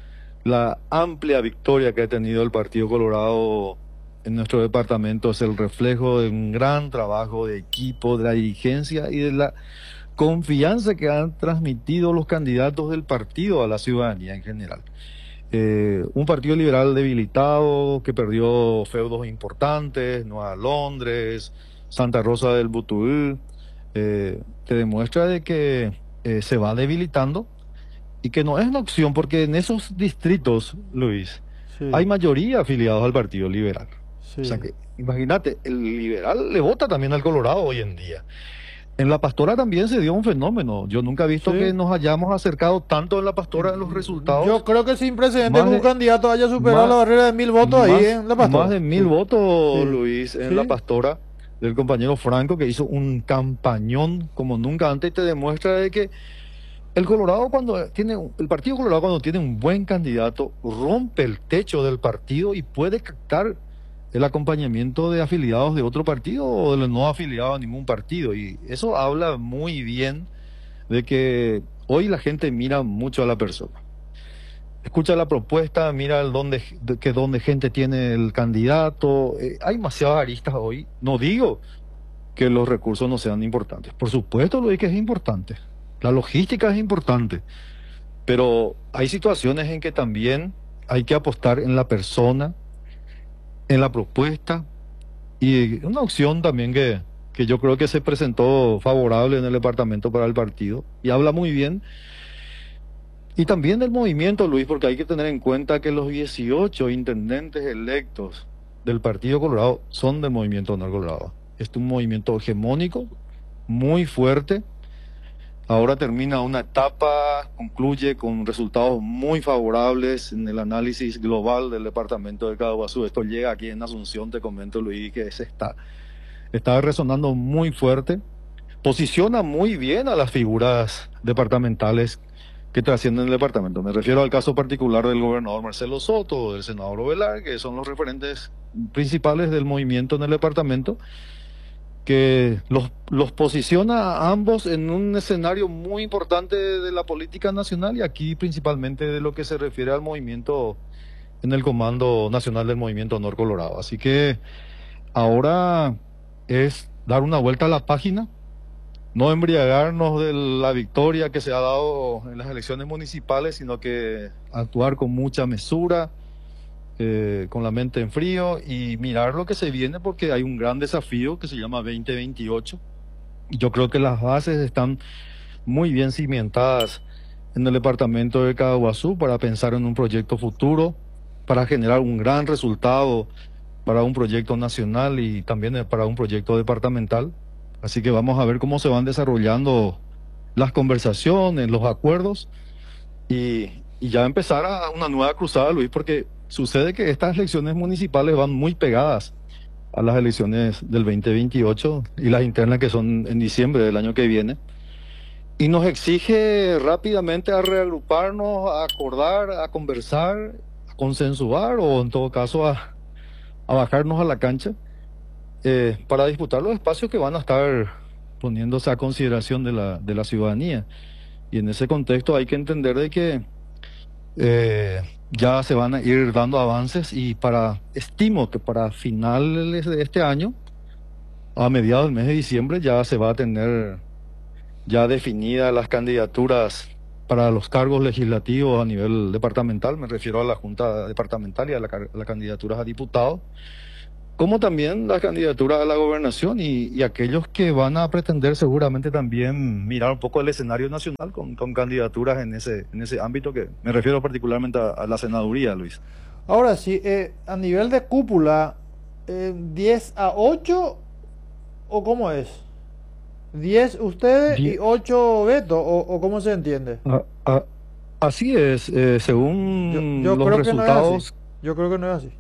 La amplia victoria que ha tenido el Partido Colorado en nuestro departamento es el reflejo de un gran trabajo de equipo, de la dirigencia y de la confianza que han transmitido los candidatos del partido a la ciudadanía en general. Eh, un partido liberal debilitado que perdió feudos importantes, Nueva Londres, Santa Rosa del Butuú, eh, te demuestra de que eh, se va debilitando y que no es una opción porque en esos distritos, Luis, Sí, hay mayoría afiliados al Partido Liberal. sí. O sea que, imagínate, el liberal le vota también al Colorado hoy en día. En La Pastora también se dio un fenómeno. Yo nunca he visto Sí. que nos hayamos acercado tanto en La Pastora en los resultados. Yo creo que sin precedente Más que un de- candidato haya superado más- la barrera de mil votos ahí más, en La Pastora. más de mil Sí. votos, Sí. Luis, en Sí. La Pastora, del compañero Franco, que hizo un campañón como nunca antes, y te demuestra de que el Colorado cuando tiene, el Partido Colorado cuando tiene un buen candidato, rompe el techo del partido y puede captar el acompañamiento de afiliados de otro partido o de los no afiliados a ningún partido. Y eso habla muy bien de que hoy la gente mira mucho a la persona. Escucha la propuesta, mira el dónde, de que dónde gente tiene el candidato. Eh, hay demasiadas aristas hoy. No digo que los recursos no sean importantes. Por supuesto, lo que es importante. La logística es importante. Pero hay situaciones en que también hay que apostar en la persona, en la propuesta, y una opción también que, que yo creo que se presentó favorable en el departamento para el partido, y habla muy bien. Y también del movimiento, Luis, porque hay que tener en cuenta que los dieciocho intendentes electos del Partido Colorado son del Movimiento Honor Colorado. Es un movimiento hegemónico, muy fuerte. Ahora termina una etapa, concluye con resultados muy favorables en el análisis global del departamento de Caaguazú. Esto llega aquí en Asunción, te comento, Luis, que se está, está resonando muy fuerte. Posiciona muy bien a las figuras departamentales que trascienden el departamento. Me refiero al caso particular del gobernador Marcelo Soto, del senador Ovelar, que son los referentes principales del movimiento en el departamento, que los, los posiciona a ambos en un escenario muy importante de la política nacional y aquí principalmente de lo que se refiere al movimiento en el Comando Nacional del Movimiento Honor Colorado. Así que ahora es dar una vuelta a la página, no embriagarnos de la victoria que se ha dado en las elecciones municipales, sino que actuar con mucha mesura, eh, con la mente en frío y mirar lo que se viene, porque hay un gran desafío que se llama veinte veintiocho. Yo creo que las bases están muy bien cimentadas en el departamento de Caaguazú para pensar en un proyecto futuro, para generar un gran resultado para un proyecto nacional y también para un proyecto departamental. Así que vamos a ver cómo se van desarrollando las conversaciones, los acuerdos y, y ya empezar a una nueva cruzada, Luis, porque sucede que estas elecciones municipales van muy pegadas a las elecciones del veinte veintiocho y las internas que son en diciembre del año que viene. Y nos exige rápidamente a reagruparnos, a acordar, a conversar, a consensuar o en todo caso a, a bajarnos a la cancha. Eh, para disputar los espacios que van a estar poniéndose a consideración de la, de la ciudadanía. Y en ese contexto hay que entender de que eh, ya se van a ir dando avances y para, estimo que para finales de este año, a mediados del mes de diciembre, ya se va a tener ya definidas las candidaturas para los cargos legislativos a nivel departamental, me refiero a la Junta Departamental y a la, car- las candidaturas a diputados, como también las candidaturas a la gobernación y, y aquellos que van a pretender seguramente también mirar un poco el escenario nacional con, con candidaturas en ese, en ese ámbito, que me refiero particularmente a, a la senaduría, Luis. Ahora sí, eh, a nivel de cúpula, eh, diez a ocho, ¿o cómo es? diez ustedes y Die- ocho Beto, o, o cómo se entiende? a- a- así es, eh, Yo, según yo los creo que no es así. resultados, Yo creo que no es así.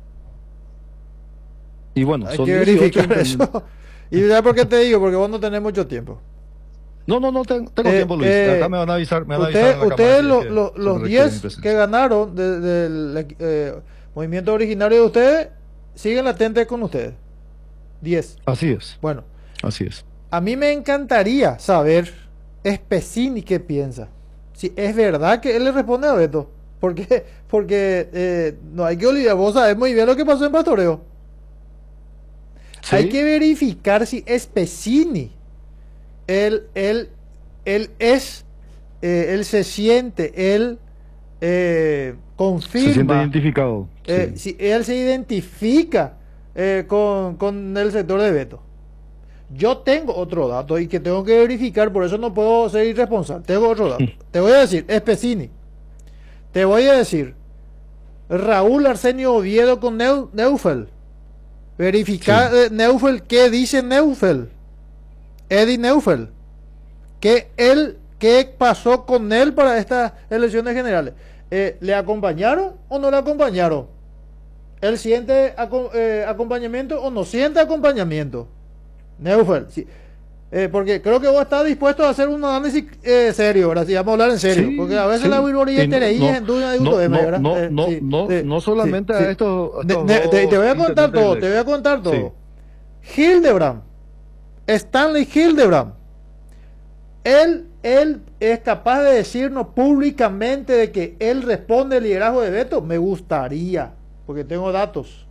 y bueno, Hay son que dieciocho verificar intendentes. eso. ¿Y sabes por qué te digo? Porque vos no tenés mucho tiempo. No, no, no, ten- tengo Eh, tiempo, Luis. eh, Acá me van a avisar, me van a avisar Usted- en la ustedes, cámara lo- si es lo- que se los requiere mi diez presencia. que ganaron de- del eh, movimiento originario de ustedes, siguen latentes con ustedes. diez. Así es, Bueno, así es. a mí me encantaría saber Espesini qué piensa. Si es verdad que él le responde a Beto. ¿Por qué? Porque eh, no hay que olvidar, vos sabés muy bien lo que pasó en Pastoreo. Sí, Hay que verificar si Espesini, él, él, él es, eh, él se siente, él eh, se siente confirma, identificado. eh, Sí. si él se identifica eh, con, con el sector de Beto. Yo tengo otro dato y que tengo que verificar, por eso no puedo ser irresponsable. Tengo otro dato. Te voy a decir, Espesini. Te voy a decir, Raúl Arsenio Oviedo con Neu- Neufel. Verificar Sí. eh, Neufel, ¿qué dice Neufel? Eddie Neufel. ¿Qué, él, ¿Qué pasó con él para estas elecciones generales? Eh, ¿Le acompañaron o no le acompañaron? ¿Él siente aco- eh, acompañamiento o no siente acompañamiento? Neufel, sí. Eh, porque creo que vos estás dispuesto a hacer un análisis eh, serio, ¿verdad? Si vamos a hablar en serio. Sí, Porque a veces sí. la virguería Y no- tereí no- en duda de no, uno de no, ¿verdad? no, Eh, no, sí, no, sí, no solamente sí, a sí. estos, a Ne- estos ne- te, te voy a dos contar todo, intendentes te voy a contar todo. Sí. Hildebrand, Stanley Hildebrand, él, él es capaz de decirnos públicamente de que él responde al liderazgo de Beto. Me gustaría, porque tengo datos.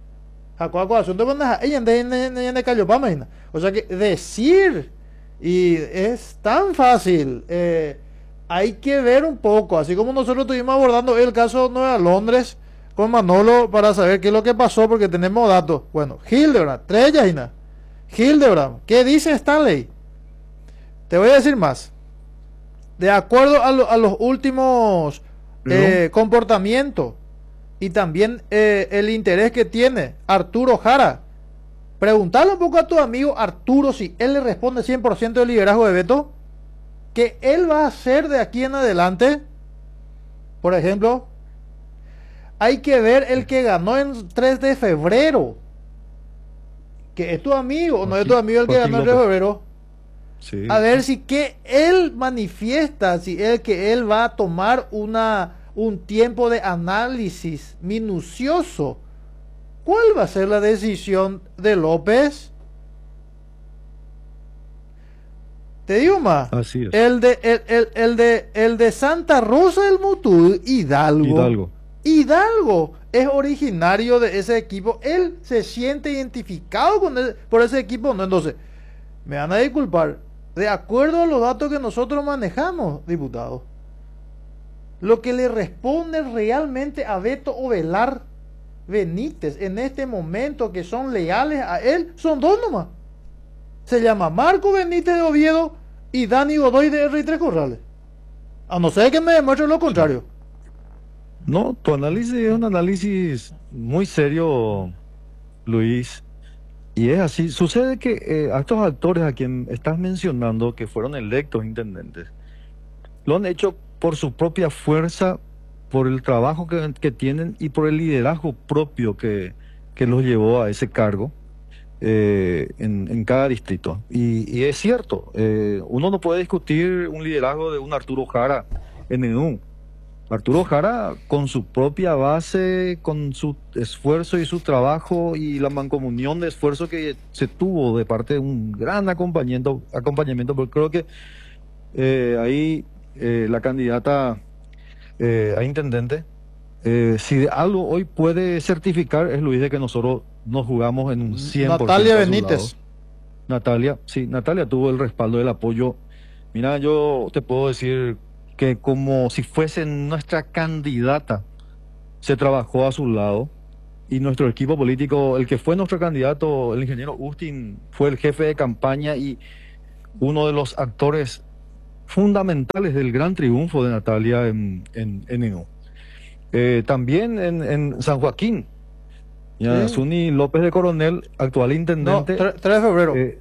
O sea que decir, y es tan fácil, eh, hay que ver un poco, así como nosotros estuvimos abordando el caso de Nueva Londres con Manolo para saber qué es lo que pasó, porque tenemos datos. Bueno, Hildebrand, tres Yaina. Hildebrand, ¿qué dice Stanley? Te voy a decir más. De acuerdo a, lo- a los últimos eh, comportamientos y también eh, el interés que tiene Arturo Jara, preguntarle un poco a tu amigo Arturo si él le responde cien por ciento del liderazgo de Beto, que él va a hacer de aquí en adelante. Por ejemplo, hay que ver el que ganó en tres de febrero, que es tu amigo o no es tu amigo el que Joaquín ganó en tres de López. febrero. Sí. A ver si que él manifiesta, si él que él va a tomar una un tiempo de análisis minucioso. ¿Cuál va a ser la decisión de López? Te digo más. Así es. El de el, el, el de el de Santa Rosa del Mutud, Hidalgo. Hidalgo. Hidalgo es originario de ese equipo. Él se siente identificado con el- por ese equipo, ¿no? Entonces, me van a disculpar. De acuerdo a los datos que nosotros manejamos, diputado, lo que le responde realmente a Beto Ovelar Benítez en este momento, que son leales a él, son dos nomás. Se llama Marco Benítez de Oviedo y Dani Godoy de R tres Corrales. A no ser que me demuestre lo contrario. No, tu análisis es un análisis muy serio, Luis. Y es así. Sucede que eh, a estos actores a quien estás mencionando, que fueron electos intendentes, lo han hecho por su propia fuerza, por el trabajo que, que tienen y por el liderazgo propio que, que los llevó a ese cargo eh, en, en cada distrito. Y, y es cierto, eh, uno no puede discutir un liderazgo de un Arturo Jara en E N U. Arturo Jara, con su propia base, con su esfuerzo y su trabajo y la mancomunión de esfuerzo que se tuvo de parte de un gran acompañamiento, acompañamiento porque creo que eh, ahí eh, la candidata eh, a intendente, eh, si de algo hoy puede certificar, es Luis, de que nosotros nos jugamos en un cien por ciento. Natalia a su Benítez. lado. Natalia, sí, Natalia tuvo el respaldo, el apoyo. Mira, yo te puedo decir que como si fuese nuestra candidata, se trabajó a su lado. Y nuestro equipo político, el que fue nuestro candidato, el ingeniero Ustin, fue el jefe de campaña y uno de los actores fundamentales del gran triunfo de Natalia en, en, en Enú. Eh, también en, en San Joaquín, Yasuni López de Coronel, actual No, intendente. tre- tres de febrero. eh,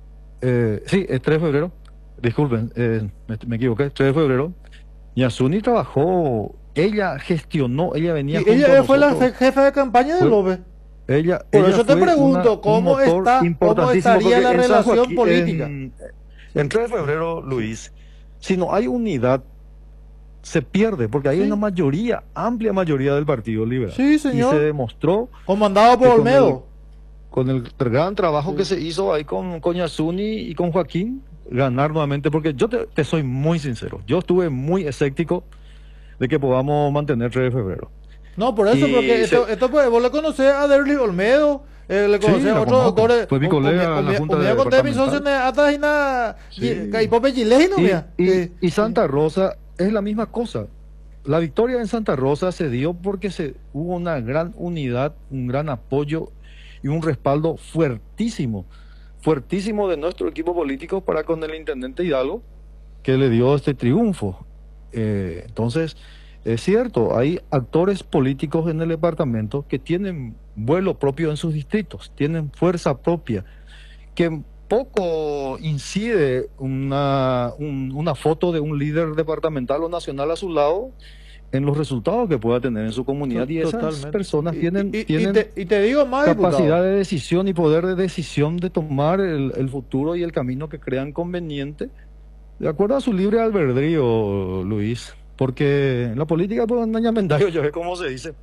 eh, sí, es tres de febrero. Disculpen, eh, me, me equivoqué, tres de febrero. Yasuni trabajó, ella gestionó, ella venía Y junto ella a fue la nosotros. fe- jefa de campaña de Fue- López. Ella, Por ella eso te fue pregunto, una- un ¿cómo motor está- cómo importantísimo, estaría porque la en San relación Joaquín, política? En, en tres de febrero, Luis, si no hay unidad, se pierde, porque hay Sí. una mayoría, amplia mayoría del Partido Liberal. Sí, señor. Y se demostró Comandado por que con Olmedo. con el gran trabajo Sí. que se hizo ahí con, con Yasuni y con Joaquín, ganar nuevamente, porque yo te, te soy muy sincero, yo estuve muy escéptico de que podamos mantener tres de febrero. No, por eso, Y porque esto, se- esto pues, vos le conocés a Derly Olmedo, eh, le Sí, conocés a lo otros conozco. doctores. Fue mi colega en la Junta Unidad con mi socio Departamental. ne hasta y na Sí. y Pope Chileno, Y, mira. y- Sí. y Santa Rosa es la misma cosa. La victoria en Santa Rosa se dio porque se hubo una gran unidad, un gran apoyo y un respaldo fuertísimo, fuertísimo de nuestro equipo político para con el intendente Hidalgo, que le dio este triunfo. Eh, entonces, es cierto, hay actores políticos en el departamento que tienen vuelo propio en sus distritos, tienen fuerza propia, que poco incide una, un- una foto de un líder departamental o nacional a su lado en los resultados que pueda tener en su comunidad. Y esas Totalmente. personas Y- tienen, y, y- y tienen te, y te digo más, capacidad diputado. de decisión y poder de decisión de tomar el, el futuro y el camino que crean conveniente, de acuerdo a su libre albedrío, Luis. Porque en la política, pues, Naña Mendayo, ya ve cómo se dice.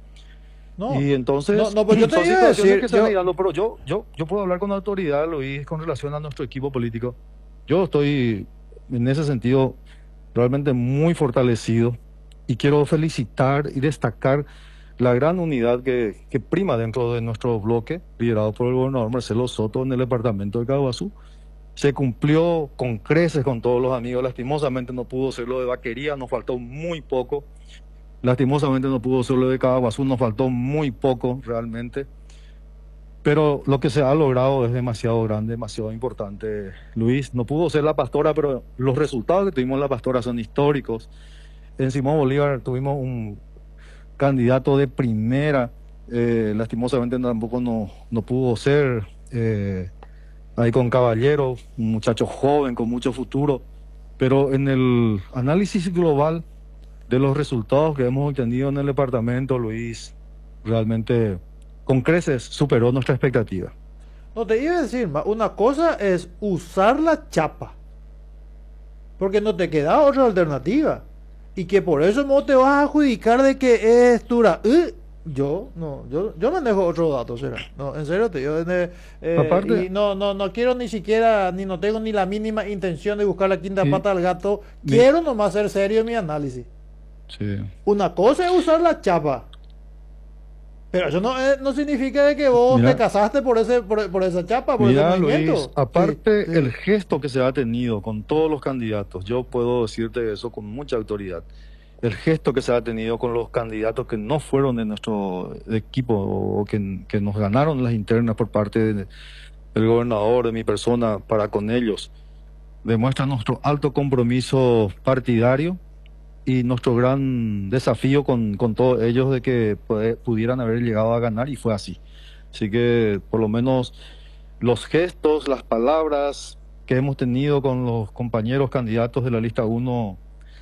No, Y entonces, no, no, pues yo te son iba a situaciones decir, que se van yo- dando, pero yo, yo, yo puedo hablar con autoridad, Luis, con relación a nuestro equipo político. Yo estoy, en ese sentido, realmente muy fortalecido y quiero felicitar y destacar la gran unidad que, que prima dentro de nuestro bloque, liderado por el gobernador Marcelo Soto en el departamento de Caguazú. Se cumplió con creces con todos los amigos, lastimosamente no pudo ser lo de Vaquería, nos faltó muy poco. Lastimosamente no pudo ser lo de Caguazú, nos faltó muy poco realmente. Pero lo que se ha logrado es demasiado grande, demasiado importante. Luis, no pudo ser la pastora, pero los resultados que tuvimos en la pastora son históricos. En Simón Bolívar tuvimos un candidato de primera, eh, lastimosamente tampoco no, no pudo ser. eh, ahí con Caballero, un muchacho joven con mucho futuro. Pero en el análisis global de los resultados que hemos obtenido en el departamento, Luis, realmente con creces superó nuestra expectativa. No te iba a decir, ma, una cosa es usar la chapa, porque no te queda otra alternativa, y que por eso no te vas a adjudicar de que es dura. Eh, yo no, yo, yo manejo otro dato, será. No, en serio te digo, eh, eh, Aparte- y no, no, no quiero ni siquiera, ni no tengo ni la mínima intención de buscar la quinta Sí. pata al gato. Mi- Quiero nomás ser serio en mi análisis. Sí. Una cosa es usar la chapa, pero eso no, eh, no significa de que vos Mira. te casaste por ese, por, por esa chapa, por Mira, ese movimiento. Luis, aparte Sí, sí. el gesto que se ha tenido con todos los candidatos, yo puedo decirte eso con mucha autoridad. El gesto que se ha tenido con los candidatos que no fueron de nuestro equipo o que, que nos ganaron las internas por parte de- del gobernador, de mi persona, para con ellos, demuestra nuestro alto compromiso partidario y nuestro gran desafío con, con todos ellos de que puede- pudieran haber llegado a ganar, y fue así. Así que por lo menos los gestos, las palabras que hemos tenido con los compañeros candidatos de la lista uno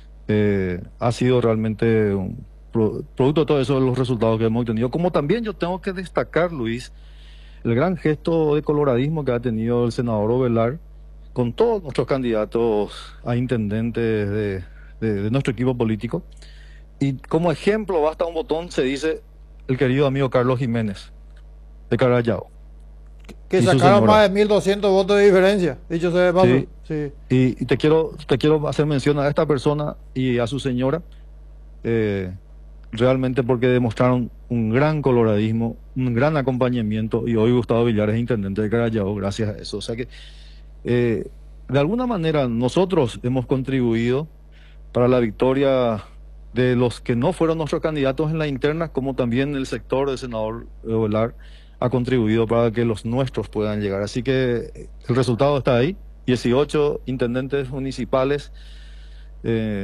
eh, ha sido realmente un pro- producto de todo eso, de los resultados que hemos tenido. Como también yo tengo que destacar, Luis, el gran gesto de coloradismo que ha tenido el senador Ovelar con todos nuestros candidatos a intendentes de, de- de nuestro equipo político. Y como ejemplo, basta un botón, se dice el querido amigo Carlos Jiménez, de Carayao. Que y su sacaron señora. más de mil doscientos votos de diferencia, dicho sea de paso. Sí. Sí. Y, y te quiero te quiero hacer mención a esta persona y a su señora, eh, realmente porque demostraron un gran coloradismo, un gran acompañamiento, y hoy Gustavo Villar es intendente de Carayao gracias a eso. O sea que, eh, de alguna manera, nosotros hemos contribuido para la victoria de los que no fueron nuestros candidatos en la interna, como también el sector del senador Ovelar ha contribuido para que los nuestros puedan llegar. Así que el resultado está ahí, dieciocho intendentes municipales. Eh,